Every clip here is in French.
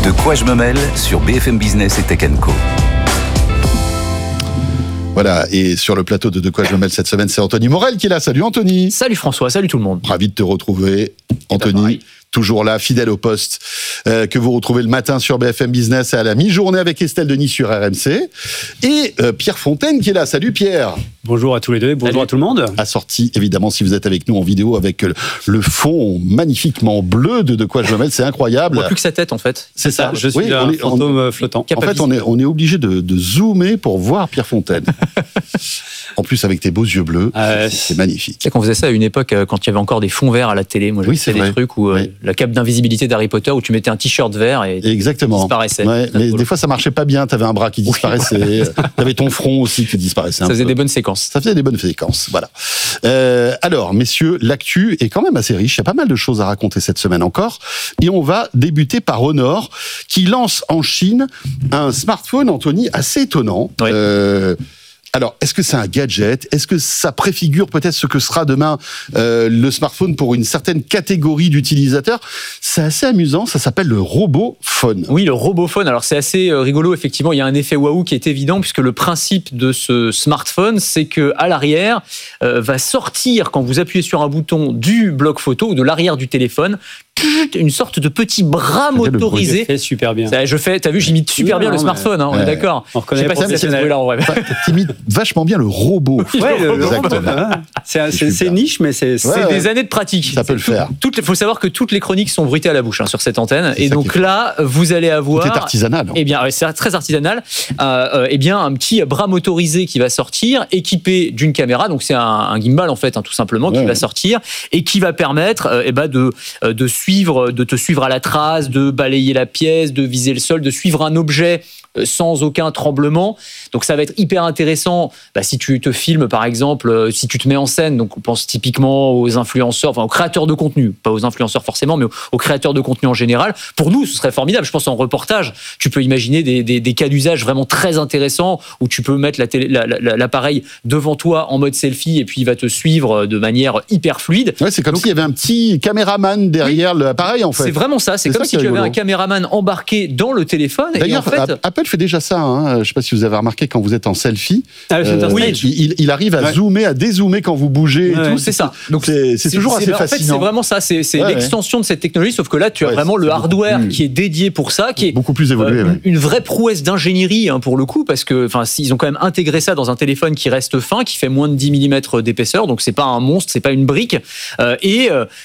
De quoi je me mêle sur BFM Business et Tech & Co. Voilà, et sur le plateau de quoi je me mêle cette semaine, c'est Anthony Morel qui est là. Salut Anthony. Salut François, salut tout le monde. Ravi de te retrouver, Anthony. Toujours là, fidèle au poste, que vous retrouvez le matin sur BFM Business et à la mi-journée avec Estelle Denis sur RMC. Et Pierre Fontaine qui est là. Salut Pierre. Bonjour à tous les deux, bonjour à tout le monde. Assorti, évidemment, si vous êtes avec nous en vidéo, avec le fond magnifiquement bleu de quoi je me mêle, c'est incroyable. On voit plus que sa tête en fait. C'est ça. Je suis un fantôme flottant. En fait, on est obligé de zoomer pour voir Pierre Fontaine. En plus, avec tes beaux yeux bleus, c'est magnifique. C'est qu'on faisait ça à une époque quand il y avait encore des fonds verts à la télé. Moi, j'ai fait des trucs où la cape d'invisibilité d'Harry Potter, où tu mettais un t-shirt vert et disparaissait. Ouais, mais des fois, ça marchait pas bien. T'avais un bras qui disparaissait. T'avais ton front aussi qui disparaissait. Ça faisait des bonnes séquences. Ça faisait des bonnes séquences. Voilà. Alors, messieurs, l'actu est quand même assez riche. Il y a pas mal de choses à raconter cette semaine encore. Et on va débuter par Honor, qui lance en Chine un smartphone, Anthony, assez étonnant. Oui. Alors, est-ce que c'est un gadget ? Est-ce que ça préfigure peut-être ce que sera demain le smartphone pour une certaine catégorie d'utilisateurs ? C'est assez amusant, ça s'appelle le RoboPhone. Oui, le RoboPhone. Alors, c'est assez rigolo, effectivement. Il y a un effet waouh qui est évident, puisque le principe de ce smartphone, c'est qu'à l'arrière, va sortir, quand vous appuyez sur un bouton du bloc photo ou de l'arrière du téléphone, une sorte de petit bras motorisé. Je fais super bien. T'as vu, j'imite super bien le smartphone, on est d'accord. On reconnaît pas si c'est là en vrai. T'imites vachement bien le robot. C'est niche, mais c'est des années de pratique. Ça peut le faire. Il faut savoir que toutes les chroniques sont bruitées à la bouche sur cette antenne. Et donc là, vous allez avoir. C'est artisanal. Eh bien, c'est très artisanal. Eh bien, un petit bras motorisé qui va sortir, équipé d'une caméra. Donc, c'est un gimbal, en fait, tout simplement, qui va sortir et qui va permettre de te suivre à la trace, de balayer la pièce, de viser le sol, de suivre un objet sans aucun tremblement. Donc ça va être hyper intéressant si tu te filmes par exemple, si tu te mets en scène. Donc on pense typiquement aux influenceurs, enfin aux créateurs de contenu, pas aux influenceurs forcément, mais aux créateurs de contenu en général. Pour nous, ce serait formidable. Je pense en reportage, tu peux imaginer des cas d'usage vraiment très intéressants où tu peux mettre l'appareil devant toi en mode selfie et puis il va te suivre de manière hyper fluide. Ouais, c'est comme s'il y avait un petit caméraman derrière l'appareil en fait. C'est vraiment ça. C'est comme si tu avais un caméraman embarqué dans le téléphone. D'ailleurs, et en fait, Apple fait déjà ça. Je ne sais pas si vous avez remarqué quand vous êtes en selfie. Oui. Il arrive à zoomer, à dézoomer quand vous bougez. Et tout. C'est ça. Donc c'est toujours assez fascinant. En fait, c'est vraiment ça. C'est l'extension de cette technologie, sauf que là, tu as vraiment le hardware qui est dédié pour ça, qui est beaucoup plus évolué. Une vraie prouesse d'ingénierie pour le coup, parce que ils ont quand même intégré ça dans un téléphone qui reste fin, qui fait moins de 10 mm d'épaisseur, donc c'est pas un monstre, c'est pas une brique, et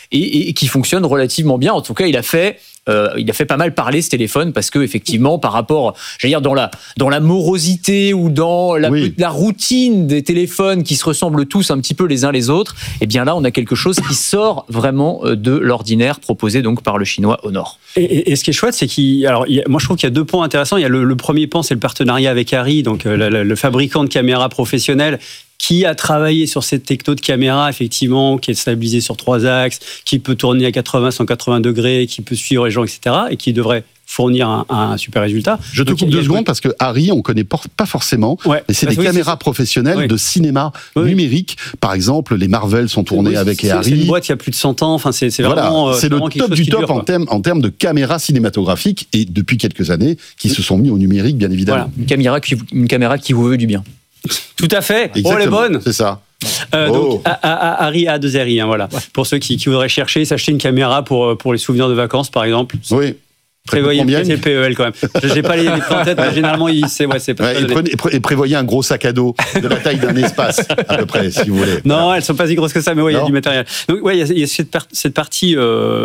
qui fonctionne relativement bien. En tout cas, il a fait pas mal parler ce téléphone parce que effectivement par rapport, j'allais dire dans la morosité ou dans la routine des téléphones qui se ressemblent tous un petit peu les uns les autres, et bien là on a quelque chose qui sort vraiment de l'ordinaire proposé donc par le chinois Honor. Et ce qui est chouette, c'est moi je trouve qu'il y a deux points intéressants. Il y a le premier point, c'est le partenariat avec Arri, donc le fabricant de caméras professionnelles, qui a travaillé sur cette techno de caméra, effectivement, qui est stabilisée sur 3 axes, qui peut tourner à 80, 180 degrés, qui peut suivre les gens, etc., et qui devrait fournir un super résultat. Je te coupe 2 secondes parce que Arri, on ne connaît pas forcément, mais c'est des caméras professionnelles de cinéma numérique. Par exemple, les Marvel sont tournés avec Arri. C'est une boîte qui a plus de 100 ans, enfin, c'est vraiment... c'est le top du top en termes de caméras cinématographiques et depuis quelques années, qui se sont mis au numérique, bien évidemment. Voilà, une caméra qui vous veut du bien. Tout à fait. Exactement. Oh, les bonnes. C'est ça. Donc, Arri A2RI, voilà. Ouais. Pour ceux qui voudraient s'acheter une caméra pour les souvenirs de vacances, par exemple. Oui. Prévoyez le PEL quand même. Je n'ai pas les en tête, mais généralement, c'est pas et prévoyez un gros sac à dos de la taille d'un espace, à peu près, si vous voulez. Non, elles ne sont pas si grosses que ça, mais il y a du matériel. Donc, il y a cette partie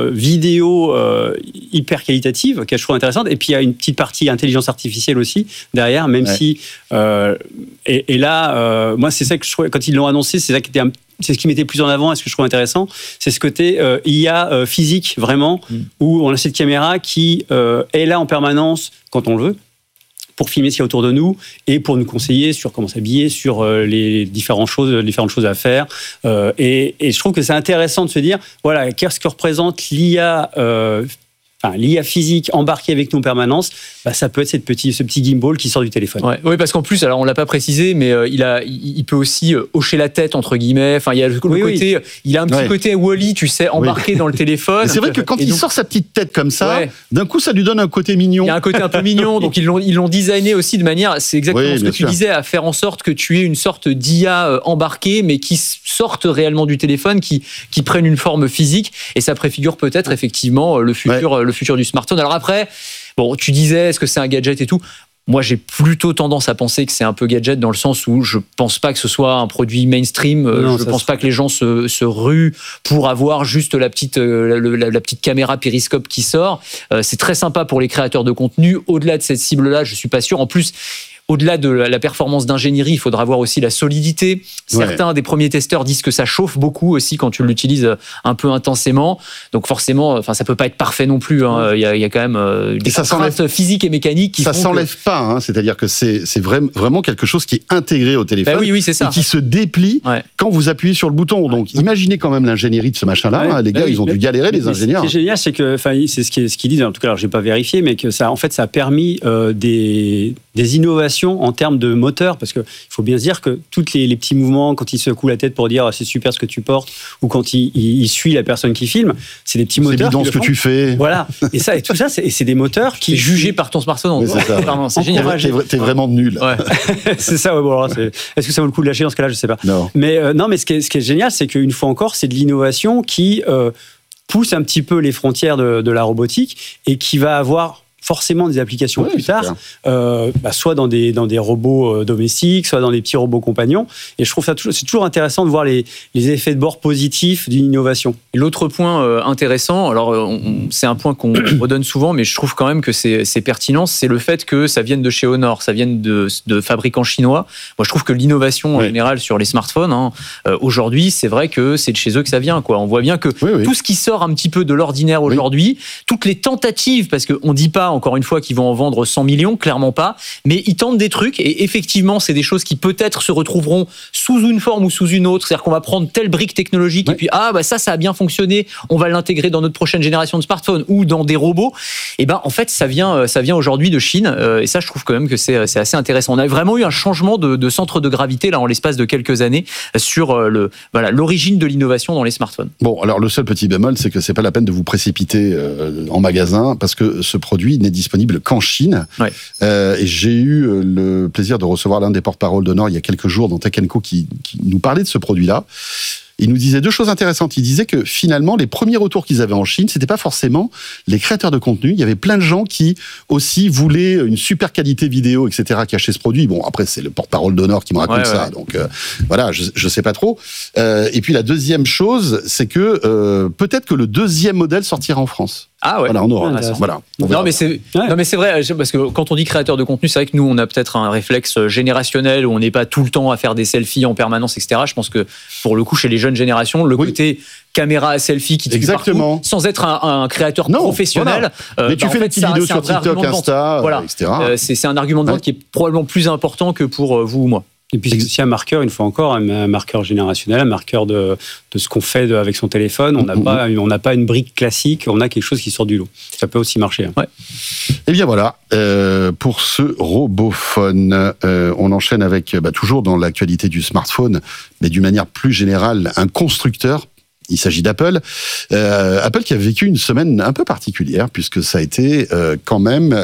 vidéo hyper qualitative, que je trouve intéressante, et puis il y a une petite partie intelligence artificielle aussi derrière, même si... Et là, moi, c'est ça que je trouve, quand ils l'ont annoncé, c'est ce qui mettait plus en avant et ce que je trouve intéressant, c'est ce côté IA physique, vraiment, où on a cette caméra qui est là en permanence quand on le veut, pour filmer ce qu'il y a autour de nous et pour nous conseiller sur comment s'habiller, sur les différentes choses à faire. Et je trouve que c'est intéressant de se dire, voilà, qu'est-ce que représente l'IA l'IA physique embarquée avec nous en permanence, ça peut être ce petit gimbal qui sort du téléphone. Oui, parce qu'en plus, alors on l'a pas précisé, mais il peut aussi hocher la tête entre guillemets. Enfin, il y a le côté, il a un petit côté Wall-E, tu sais, embarqué dans le téléphone. C'est vrai que quand il sort sa petite tête comme ça, d'un coup, ça lui donne un côté mignon. Il y a un côté un peu mignon, donc ils l'ont designé aussi de manière, c'est exactement ce que tu disais, à faire en sorte que tu aies une sorte d'IA embarquée, mais qui sorte réellement du téléphone, qui prenne une forme physique, et ça préfigure peut-être effectivement le futur du smartphone. Alors après, tu disais, est-ce que c'est un gadget et tout ? Moi, j'ai plutôt tendance à penser que c'est un peu gadget dans le sens où je pense pas que ce soit un produit mainstream. Je pense pas que les gens se ruent pour avoir juste la petite caméra périscope qui sort. C'est très sympa pour les créateurs de contenu. Au-delà de cette cible-là, je suis pas sûr. En plus, au-delà de la performance d'ingénierie, il faudra voir aussi la solidité. Certains des premiers testeurs disent que ça chauffe beaucoup aussi quand tu l'utilises un peu intensément. Donc forcément, ça peut pas être parfait non plus. Il y a quand même des contraintes physiques et mécaniques qui ça s'enlève pas. C'est-à-dire que c'est vraiment quelque chose qui est intégré au téléphone oui, c'est ça. Et qui se déplie quand vous appuyez sur le bouton. Donc imaginez quand même l'ingénierie de ce machin-là. Les gars, ils ont dû galérer, les ingénieurs. Ce qui est génial, c'est que, c'est ce qu'ils disent. En tout cas, alors j'ai pas vérifié, mais que ça a permis des innovations en termes de moteur, parce qu'il faut bien se dire que tous les petits mouvements, quand il secoue la tête pour dire c'est super ce que tu portes, ou quand il suit la personne qui filme, c'est des petits moteurs. C'est bidon ce que tu fais. Voilà. Et tout ça, c'est des moteurs qui. C'est jugé par ton smartphone. C'est génial. T'es vraiment nul. C'est ça, est-ce que ça vaut le coup de lâcher dans ce cas-là? Je sais pas. Non. Mais ce qui est génial, c'est qu'une fois encore, c'est de l'innovation qui pousse un petit peu les frontières de la robotique et qui va avoir forcément des applications plus tard, soit dans des robots domestiques, soit dans des petits robots compagnons. Et je trouve c'est toujours intéressant de voir les effets de bord positifs d'une innovation. Et l'autre point intéressant, alors c'est un point qu'on redonne souvent, mais je trouve quand même que c'est pertinent, c'est le fait que ça vienne de chez Honor, ça vienne de fabricants chinois. Moi, je trouve que l'innovation en général sur les smartphones, aujourd'hui, c'est vrai que c'est de chez eux que ça vient. On voit bien que tout ce qui sort un petit peu de l'ordinaire aujourd'hui, toutes les tentatives, parce qu'on ne dit pas encore une fois qu'ils vont en vendre 100 millions, clairement pas, mais ils tentent des trucs et effectivement c'est des choses qui peut-être se retrouveront sous une forme ou sous une autre, c'est-à-dire qu'on va prendre telle brique technologique et puis ça a bien fonctionné, on va l'intégrer dans notre prochaine génération de smartphones ou dans des robots. Et en fait ça vient aujourd'hui de Chine et ça je trouve quand même que c'est assez intéressant. On a vraiment eu un changement de centre de gravité là en l'espace de quelques années sur l'origine de l'innovation dans les smartphones. Bon, alors le seul petit bémol, c'est que c'est pas la peine de vous précipiter en magasin parce que ce produit n'est disponible qu'en Chine. Et j'ai eu le plaisir de recevoir l'un des porte-parole d'Honor il y a quelques jours dans Tech & Co qui nous parlait de ce produit-là. Il nous disait deux choses intéressantes. Il disait que finalement, les premiers retours qu'ils avaient en Chine, c'était pas forcément les créateurs de contenu. Il y avait plein de gens qui aussi voulaient une super qualité vidéo, etc., qui achetaient ce produit. Bon, après, c'est le porte-parole d'Honor qui me raconte ça. Donc, voilà, je sais pas trop. Et puis, la deuxième chose, c'est que peut-être que le deuxième modèle sortira en France. Voilà, on aura. Voilà. Non mais c'est vrai, parce que quand on dit créateur de contenu, c'est vrai que nous on a peut-être un réflexe générationnel où on n'est pas tout le temps à faire des selfies en permanence, etc. Je pense que pour le coup chez les jeunes générations, le côté caméra à selfie qui te suit partout, sans être un créateur professionnel. Mais tu fais des petites vidéos sur TikTok, Insta, etc. C'est un argument de vente qui est probablement plus important que pour vous ou moi. Et puis c'est aussi un marqueur, une fois encore, un marqueur générationnel, un marqueur de ce qu'on fait avec son téléphone. On n'a pas une brique classique, on a quelque chose qui sort du lot. Ça peut aussi marcher. Et bien voilà, pour ce robophone, on enchaîne avec, toujours dans l'actualité du smartphone, mais d'une manière plus générale, un constructeur. Il s'agit d'Apple. Apple qui a vécu une semaine un peu particulière, puisque ça a été quand même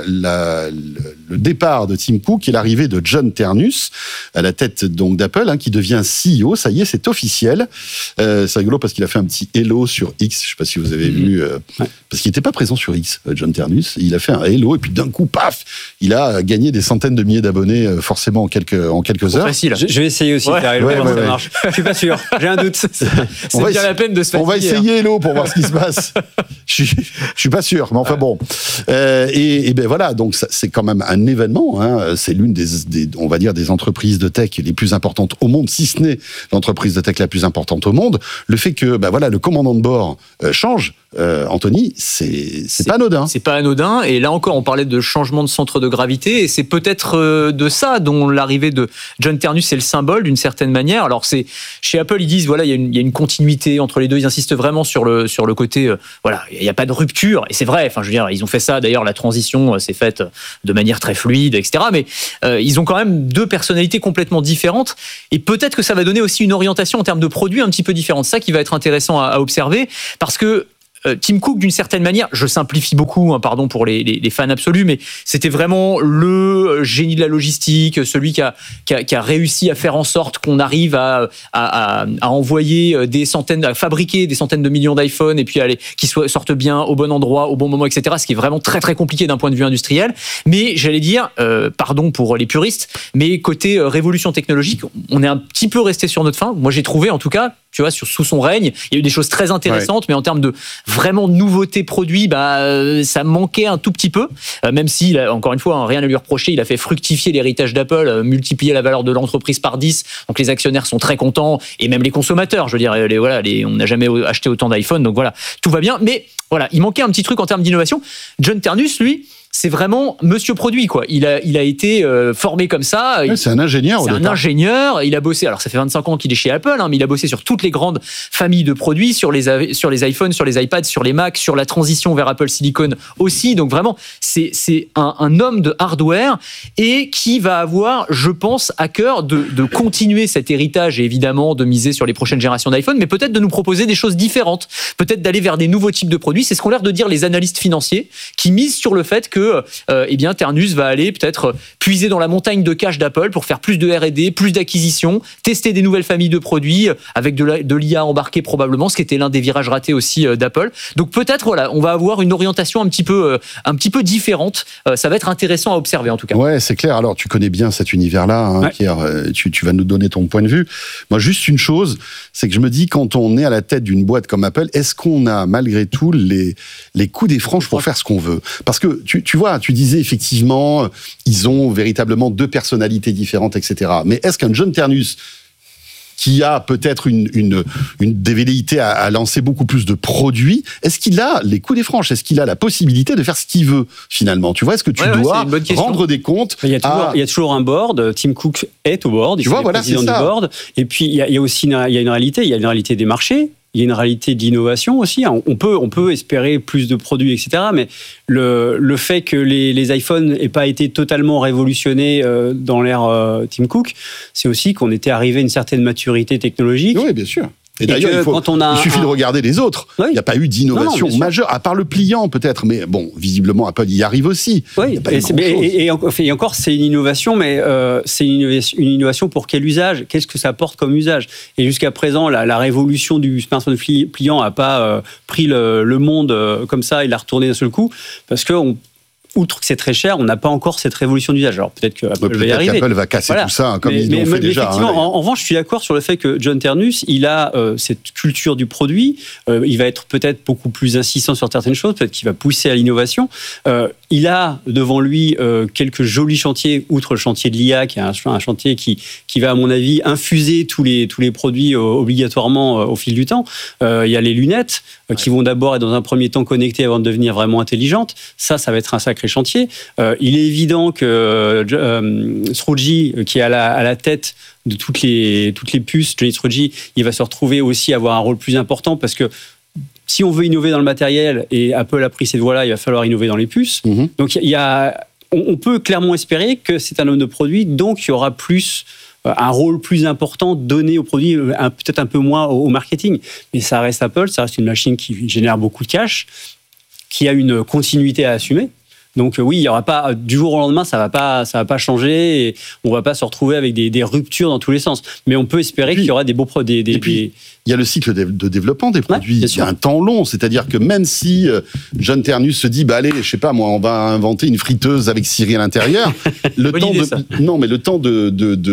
le départ de Tim Cook et l'arrivée de John Ternus à la tête donc d'Apple, qui devient CEO. Ça y est, c'est officiel. C'est rigolo parce qu'il a fait un petit hello sur X. Je ne sais pas si vous avez vu, parce qu'il n'était pas présent sur X, John Ternus. Il a fait un hello et puis d'un coup, paf, il a gagné des centaines de milliers d'abonnés forcément en quelques heures. Facile. Je vais essayer aussi de faire hello. Ça marche. Je suis pas sûr. J'ai un doute. C'est bien la peine de se fatiguer. On va essayer hello pour voir ce qui se passe. Je suis pas sûr, mais enfin bon. Et ben voilà, donc c'est quand même un événement. Hein. C'est l'une on va dire, des entreprises de tech les plus importantes au monde, si ce n'est l'entreprise de tech la plus importante au monde. Le fait que, voilà, le commandant de bord change, Anthony, c'est pas anodin. C'est pas anodin. Et là encore, on parlait de changement de centre de gravité, et c'est peut-être de ça dont l'arrivée de John Ternus est le symbole d'une certaine manière. Alors chez Apple, ils disent voilà, il y a une continuité entre les deux. Ils insistent vraiment sur le côté voilà, il n'y a pas de rupture. Et c'est vrai. Enfin, je veux dire, ils ont fait ça. D'ailleurs, la transition s'est faite de manière très fluide, etc. Mais ils ont quand même deux personnalités complètement différentes. Et peut-être que ça va donner aussi une orientation en termes de produits un petit peu différente. C'est ça qui va être intéressant à observer, parce que Tim Cook, d'une certaine manière, je simplifie beaucoup, hein, pardon pour les fans absolus, mais c'était vraiment le génie de la logistique, celui qui a réussi à faire en sorte qu'on arrive à envoyer à fabriquer des centaines de millions d'iPhone, et puis qui sortent bien au bon endroit, au bon moment, etc. Ce qui est vraiment très très compliqué d'un point de vue industriel. Mais j'allais dire, pardon pour les puristes, mais côté révolution technologique, on est un petit peu resté sur notre faim. Moi, j'ai trouvé, en tout cas, tu vois, sous son règne, il y a eu des choses très intéressantes, mais en termes de vraiment nouveautés produits, ça manquait un tout petit peu. Même si, encore une fois, rien à lui reprocher, il a fait fructifier l'héritage d'Apple, multiplier la valeur de l'entreprise par 10. Donc les actionnaires sont très contents, et même les consommateurs. Je veux dire, on n'a jamais acheté autant d'iPhone, donc voilà, tout va bien. Mais voilà, il manquait un petit truc en termes d'innovation. John Ternus, lui, c'est vraiment monsieur produit, quoi. Il a été formé comme ça. Ouais, c'est un ingénieur. C'est un ingénieur. Il a bossé. Alors ça fait 25 ans qu'il est chez Apple, hein, mais il a bossé sur toutes les grandes familles de produits, sur les iPhones, sur les iPads, sur les Macs, sur la transition vers Apple Silicon aussi. Donc vraiment, c'est un homme de hardware, et qui va avoir, je pense, à cœur de continuer cet héritage, et évidemment de miser sur les prochaines générations d'iPhone, mais peut-être de nous proposer des choses différentes, peut-être d'aller vers des nouveaux types de produits. C'est ce qu'ont l'air de dire les analystes financiers, qui misent sur le fait que Ternus va aller peut-être puiser dans la montagne de cash d'Apple pour faire plus de R&D, plus d'acquisitions, tester des nouvelles familles de produits avec de l'IA embarquée probablement, ce qui était l'un des virages ratés aussi d'Apple. Donc peut-être, voilà, on va avoir une orientation un petit peu différente. Ça va être intéressant à observer, en tout cas. Ouais, c'est clair. Alors tu connais bien cet univers-là, hein, ouais. Pierre. Tu vas nous donner ton point de vue. Moi, juste une chose, c'est que je me dis, quand on est à la tête d'une boîte comme Apple, est-ce qu'on a malgré tout les coups des franges pour faire ce qu'on veut? Parce que tu vois, tu disais effectivement, ils ont véritablement deux personnalités différentes, etc. Mais est-ce qu'un John Ternus, qui a peut-être une des velléités à lancer beaucoup plus de produits, est-ce qu'il a les coups des franges? Est-ce qu'il a la possibilité de faire ce qu'il veut, finalement? Tu vois, est-ce que tu dois rendre des comptes? Il y a toujours un board. Tim Cook est au board. Il est président du board. Et puis, il y a aussi une réalité. Il y a une réalité des marchés. Il y a une réalité d'innovation aussi. On peut espérer plus de produits, etc. Mais le fait que les iPhones n'aient pas été totalement révolutionnés dans l'ère Tim Cook, c'est aussi qu'on était arrivé à une certaine maturité technologique. Oui, bien sûr. Et d'ailleurs, il suffit de regarder les autres. Oui. Il n'y a pas eu d'innovation majeure, à part le pliant peut-être, mais bon, visiblement Apple y arrive aussi. Oui, et encore, c'est une innovation, mais c'est une innovation pour quel usage? Qu'est-ce que ça apporte comme usage? Et jusqu'à présent, la révolution du smartphone pliant n'a pas pris le monde comme ça et l'a retourné d'un seul coup, parce que outre que c'est très cher, on n'a pas encore cette révolution d'usage. Alors peut-être qu'Apple va y arriver. Qu'Apple va casser tout ça, hein, comme ils l'ont fait déjà. Effectivement, en revanche, je suis d'accord sur le fait que John Ternus, il a cette culture du produit. Il va être peut-être beaucoup plus insistant sur certaines choses. Peut-être qu'il va pousser à l'innovation. Il a devant lui quelques jolis chantiers, outre le chantier de l'IA, qui est un chantier qui va, à mon avis, infuser tous les produits obligatoirement au fil du temps. Il y a les lunettes qui vont d'abord être dans un premier temps connectées avant de devenir vraiment intelligentes. Ça va être un sacré chantier. Il est évident que Srouji, qui est à la tête de toutes les puces, Johnny Srouji, il va se retrouver aussi à avoir un rôle plus important, parce que si on veut innover dans le matériel, et Apple a pris cette voie-là, il va falloir innover dans les puces. Mm-hmm. Donc on peut clairement espérer que c'est un homme de produit, donc il y aura un rôle plus important donné au produit, peut-être un peu moins au marketing. Mais ça reste Apple, ça reste une machine qui génère beaucoup de cash, qui a une continuité à assumer. Donc oui, il y aura pas du jour au lendemain, ça va pas changer, et on va pas se retrouver avec des ruptures dans tous les sens. Mais on peut espérer qu'il y aura des beaux produits. Et puis il y a le cycle de développement des produits. Il y a un temps long, c'est-à-dire que même si John Ternus se dit, allez, je sais pas moi, on va inventer une friteuse avec Siri à l'intérieur, le temps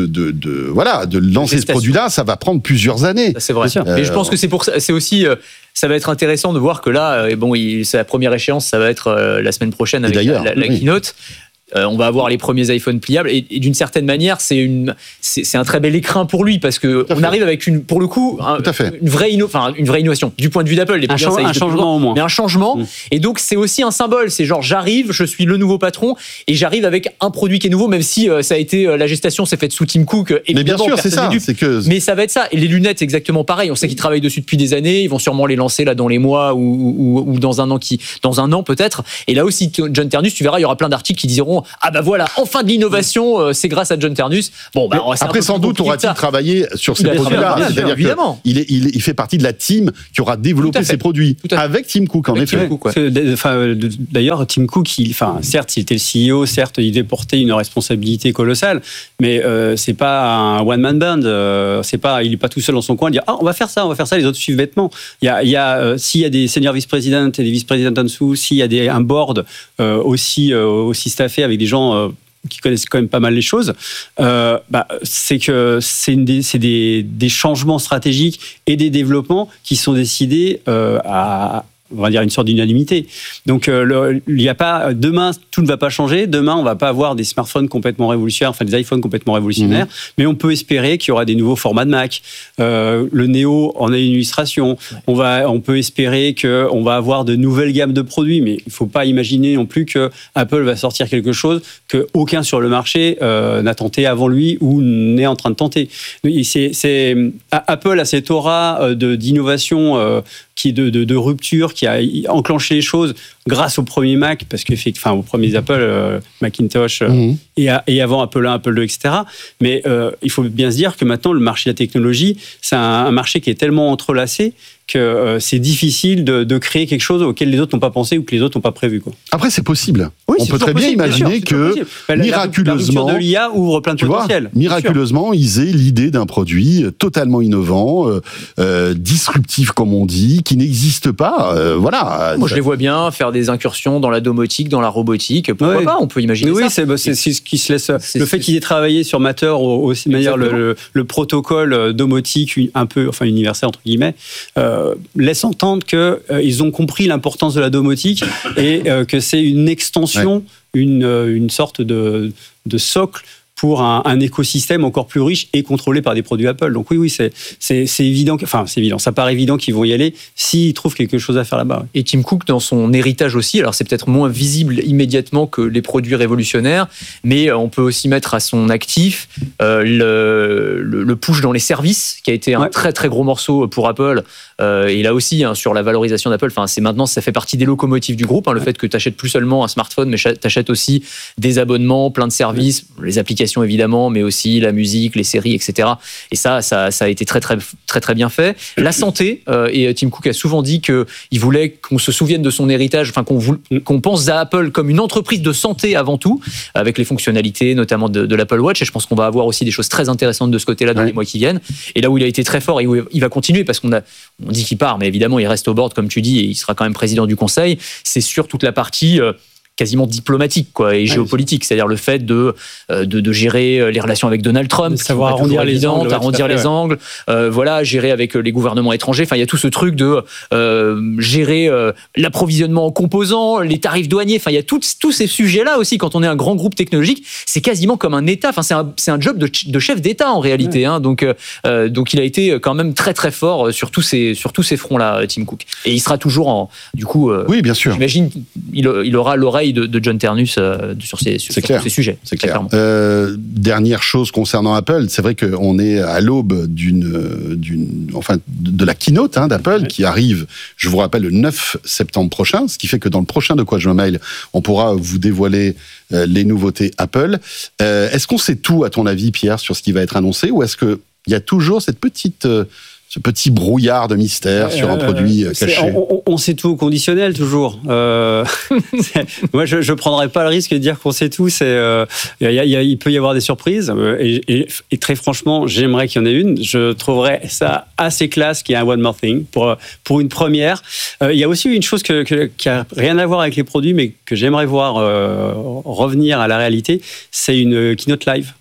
de lancer ce produit-là, ça va prendre plusieurs années. Ça, c'est vrai. Mais je pense que c'est pour ça, c'est aussi ça va être intéressant de voir que là, c'est la première échéance, ça va être la semaine prochaine avec la keynote. On va avoir les premiers iPhones pliables et d'une certaine manière c'est un très bel écrin pour lui parce que on arrive avec une vraie innovation du point de vue d'Apple. Un changement au moins. Mais un changement et donc c'est aussi un symbole. C'est genre j'arrive, je suis le nouveau patron et j'arrive avec un produit qui est nouveau, même si ça a été la gestation s'est faite sous Tim Cook. Mais bien sûr c'est ça. Mais ça va être ça. Et les lunettes c'est exactement pareil. On sait qu'ils travaillent dessus depuis des années. Ils vont sûrement les lancer là dans les mois ou dans un an peut-être. Et là aussi John Ternus, tu verras, il y aura plein d'articles qui diront ah bah voilà, enfin de l'innovation, c'est grâce à John Ternus. Bon, bah, après, sans doute, aura-t-il travaillé sur ces produits-là. C'est-à-dire qu'il fait partie de la team qui aura développé ces produits avec Tim Cook, en effet. D'ailleurs, Tim Cook, certes, il était le CEO, certes, il devait porter une responsabilité colossale, mais c'est pas un one-man band. Il n'est pas tout seul dans son coin. Il dit on va faire ça, les autres suivent bêtement. S'il y a des senior vice-présidents et des vice-présidents en dessous, s'il y a un board aussi staffé avec des gens qui connaissent quand même pas mal les choses, c'est que c'est des changements stratégiques et des développements qui sont décidés on va dire une sorte d'unanimité. Donc, il n'y a pas demain, tout ne va pas changer. Demain, on ne va pas avoir des smartphones complètement révolutionnaires, enfin des iPhones complètement révolutionnaires. Mais on peut espérer qu'il y aura des nouveaux formats de Mac. Le Neo en est une illustration. On peut espérer qu'on va avoir de nouvelles gammes de produits, mais il ne faut pas imaginer non plus que Apple va sortir quelque chose qu'aucun sur le marché n'a tenté avant lui ou n'est en train de tenter. Apple a cette aura d'innovation qui est de rupture, qui a enclenché les choses grâce au premier Mac, parce aux premiers Apple, Macintosh, et avant Apple 1, Apple 2, etc. Mais il faut bien se dire que maintenant, le marché de la technologie, c'est un marché qui est tellement entrelacé que c'est difficile de créer quelque chose auquel les autres n'ont pas pensé ou que les autres n'ont pas prévu. Après, c'est possible. Oui, on peut très bien imaginer que miraculeusement, la de l'IA ouvre plein de potentiel. Miraculeusement, ils aient l'idée d'un produit totalement innovant, disruptif comme on dit, qui n'existe pas. Moi, je les vois bien faire des incursions dans la domotique, dans la robotique. Pourquoi pas ? On peut imaginer ça. Oui, c'est ce qui se laisse. Le fait qu'ils aient travaillé sur Matter, aussi d'ailleurs le protocole domotique un peu, universel entre guillemets. Laisse entendre qu'ils ont compris l'importance de la domotique et que c'est une extension, une sorte de socle pour un écosystème encore plus riche et contrôlé par des produits Apple. Donc oui, c'est évident. C'est évident. Ça paraît évident qu'ils vont y aller s'ils trouvent quelque chose à faire là-bas. Et Tim Cook, dans son héritage aussi, alors c'est peut-être moins visible immédiatement que les produits révolutionnaires, mais on peut aussi mettre à son actif le push dans les services, qui a été un très très gros morceau pour Apple. Et là aussi, sur la valorisation d'Apple, c'est maintenant, ça fait partie des locomotives du groupe. Le fait que tu achètes plus seulement un smartphone, mais tu achètes aussi des abonnements, plein de services, les applications évidemment, mais aussi la musique, les séries, etc. Et ça a été très très très très bien fait. La santé, et Tim Cook a souvent dit qu'il voulait qu'on se souvienne de son héritage, qu'on pense à Apple comme une entreprise de santé avant tout, avec les fonctionnalités notamment de l'Apple Watch. Et je pense qu'on va avoir aussi des choses très intéressantes de ce côté-là dans les mois qui viennent. Et là où il a été très fort et où il va continuer, parce qu'on dit qu'il part, mais évidemment il reste au board comme tu dis, et il sera quand même président du conseil. C'est sur toute la partie quasiment diplomatique et géopolitique, c'est-à-dire le fait de gérer les relations avec Donald Trump, savoir arrondir les angles, gérer avec les gouvernements étrangers. Il y a tout ce truc de gérer l'approvisionnement en composants, les tarifs douaniers. Il y a tous ces sujets-là aussi. Quand on est un grand groupe technologique, c'est quasiment comme un État. C'est un job de chef d'État en réalité. Donc il a été quand même très très fort sur tous ces fronts-là, Tim Cook. Et il sera toujours oui, bien sûr. J'imagine il aura l'oreille de John Ternus sur ces sujets. C'est clair. Dernière chose concernant Apple, c'est vrai qu'on est à l'aube de la keynote d'Apple qui arrive, je vous rappelle, le 9 septembre prochain, ce qui fait que dans le prochain De quoi je me mail, on pourra vous dévoiler les nouveautés Apple. Est-ce qu'on sait tout, à ton avis, Pierre, sur ce qui va être annoncé, ou est-ce qu'il y a toujours ce petit brouillard de mystère sur un produit caché? On sait tout au conditionnel, toujours. Moi, je ne prendrais pas le risque de dire qu'on sait tout. Il peut y avoir des surprises. Et très franchement, j'aimerais qu'il y en ait une. Je trouverais ça assez classe qu'il y ait un One More Thing pour une première. Il y a aussi une chose qui n'a rien à voir avec les produits, mais que j'aimerais voir revenir à la réalité. C'est une keynote live.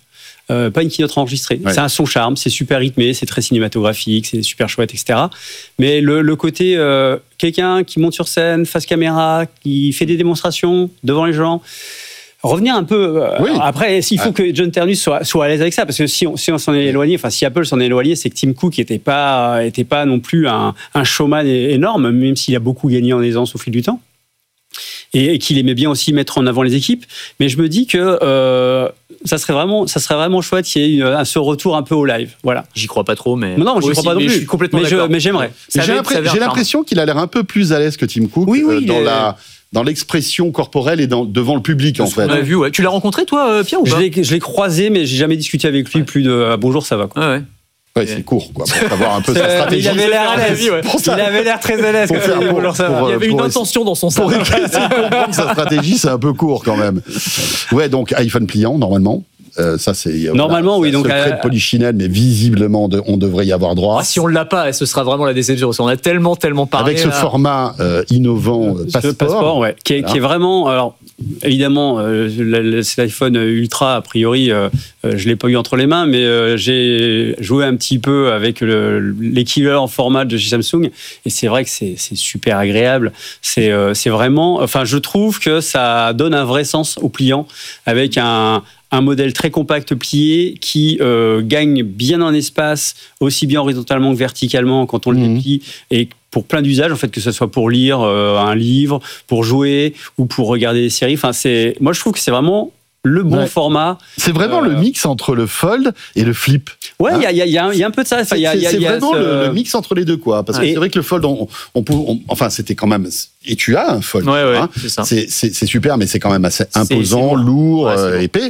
pas une keynote enregistrée. Ouais. Ça a son charme, c'est super rythmé, c'est très cinématographique, c'est super chouette, etc. Mais le côté quelqu'un qui monte sur scène, face caméra, qui fait des démonstrations devant les gens, revenir un peu. Oui. Après, il faut que John Ternus soit à l'aise avec ça, parce que si on s'en est éloigné, enfin si Apple s'en est éloigné, c'est que Tim Cook était pas non plus un showman énorme, même s'il a beaucoup gagné en aisance au fil du temps. Et qu'il aimait bien aussi mettre en avant les équipes. Mais je me dis que ça serait vraiment chouette qu'il y ait ce retour un peu au live. Voilà. J'y crois pas trop, mais. Non, j'y crois pas non plus. Je suis complètement d'accord. Mais j'aimerais. J'ai l'impression qu'il a l'air un peu plus à l'aise que Tim Cook dans l'expression corporelle et devant le public, en fait. On a vu, ouais. Tu l'as rencontré, toi, Pierre, ou pas? Je l'ai croisé, mais j'ai jamais discuté avec lui plus de bonjour, ça va, quoi. Ouais. Ouais, c'est court, quoi, pour savoir un peu sa stratégie. Il avait l'air à l'aise. Il avait l'air très à l'aise. Il y avait une intention dans son cerveau. Pour essayer de comprendre sa stratégie, c'est un peu court, quand même. Ouais, donc iPhone pliant, normalement. Ça, c'est normalement, oui. Donc, secret de Polichinelle, mais visiblement, on devrait y avoir droit. Si on l'a pas, ce sera vraiment la déception. On a tellement parlé. Avec ce format innovant, passeport, ouais, qui est vraiment. Alors, évidemment, c'est l'iPhone Ultra, a priori, je l'ai pas eu entre les mains, mais j'ai joué un petit peu avec l'équivalent format de chez Samsung, et c'est vrai que c'est super agréable. C'est vraiment. Enfin, je trouve que ça donne un vrai sens au pliant avec un modèle très compact plié qui gagne bien en espace, aussi bien horizontalement que verticalement quand on le déplie, et pour plein d'usages, en fait, que ce soit pour lire un livre, pour jouer ou pour regarder des séries. Enfin, moi, je trouve que c'est vraiment le bon format. C'est vraiment le mix entre le fold et le flip. Ouais, il y a un peu de ça. Enfin, c'est vraiment le mix entre les deux, quoi. Parce que c'est vrai que le fold, enfin, c'était quand même. Et tu as un fold. Ouais, hein. c'est ça. C'est super, mais c'est quand même assez imposant, lourd, épais.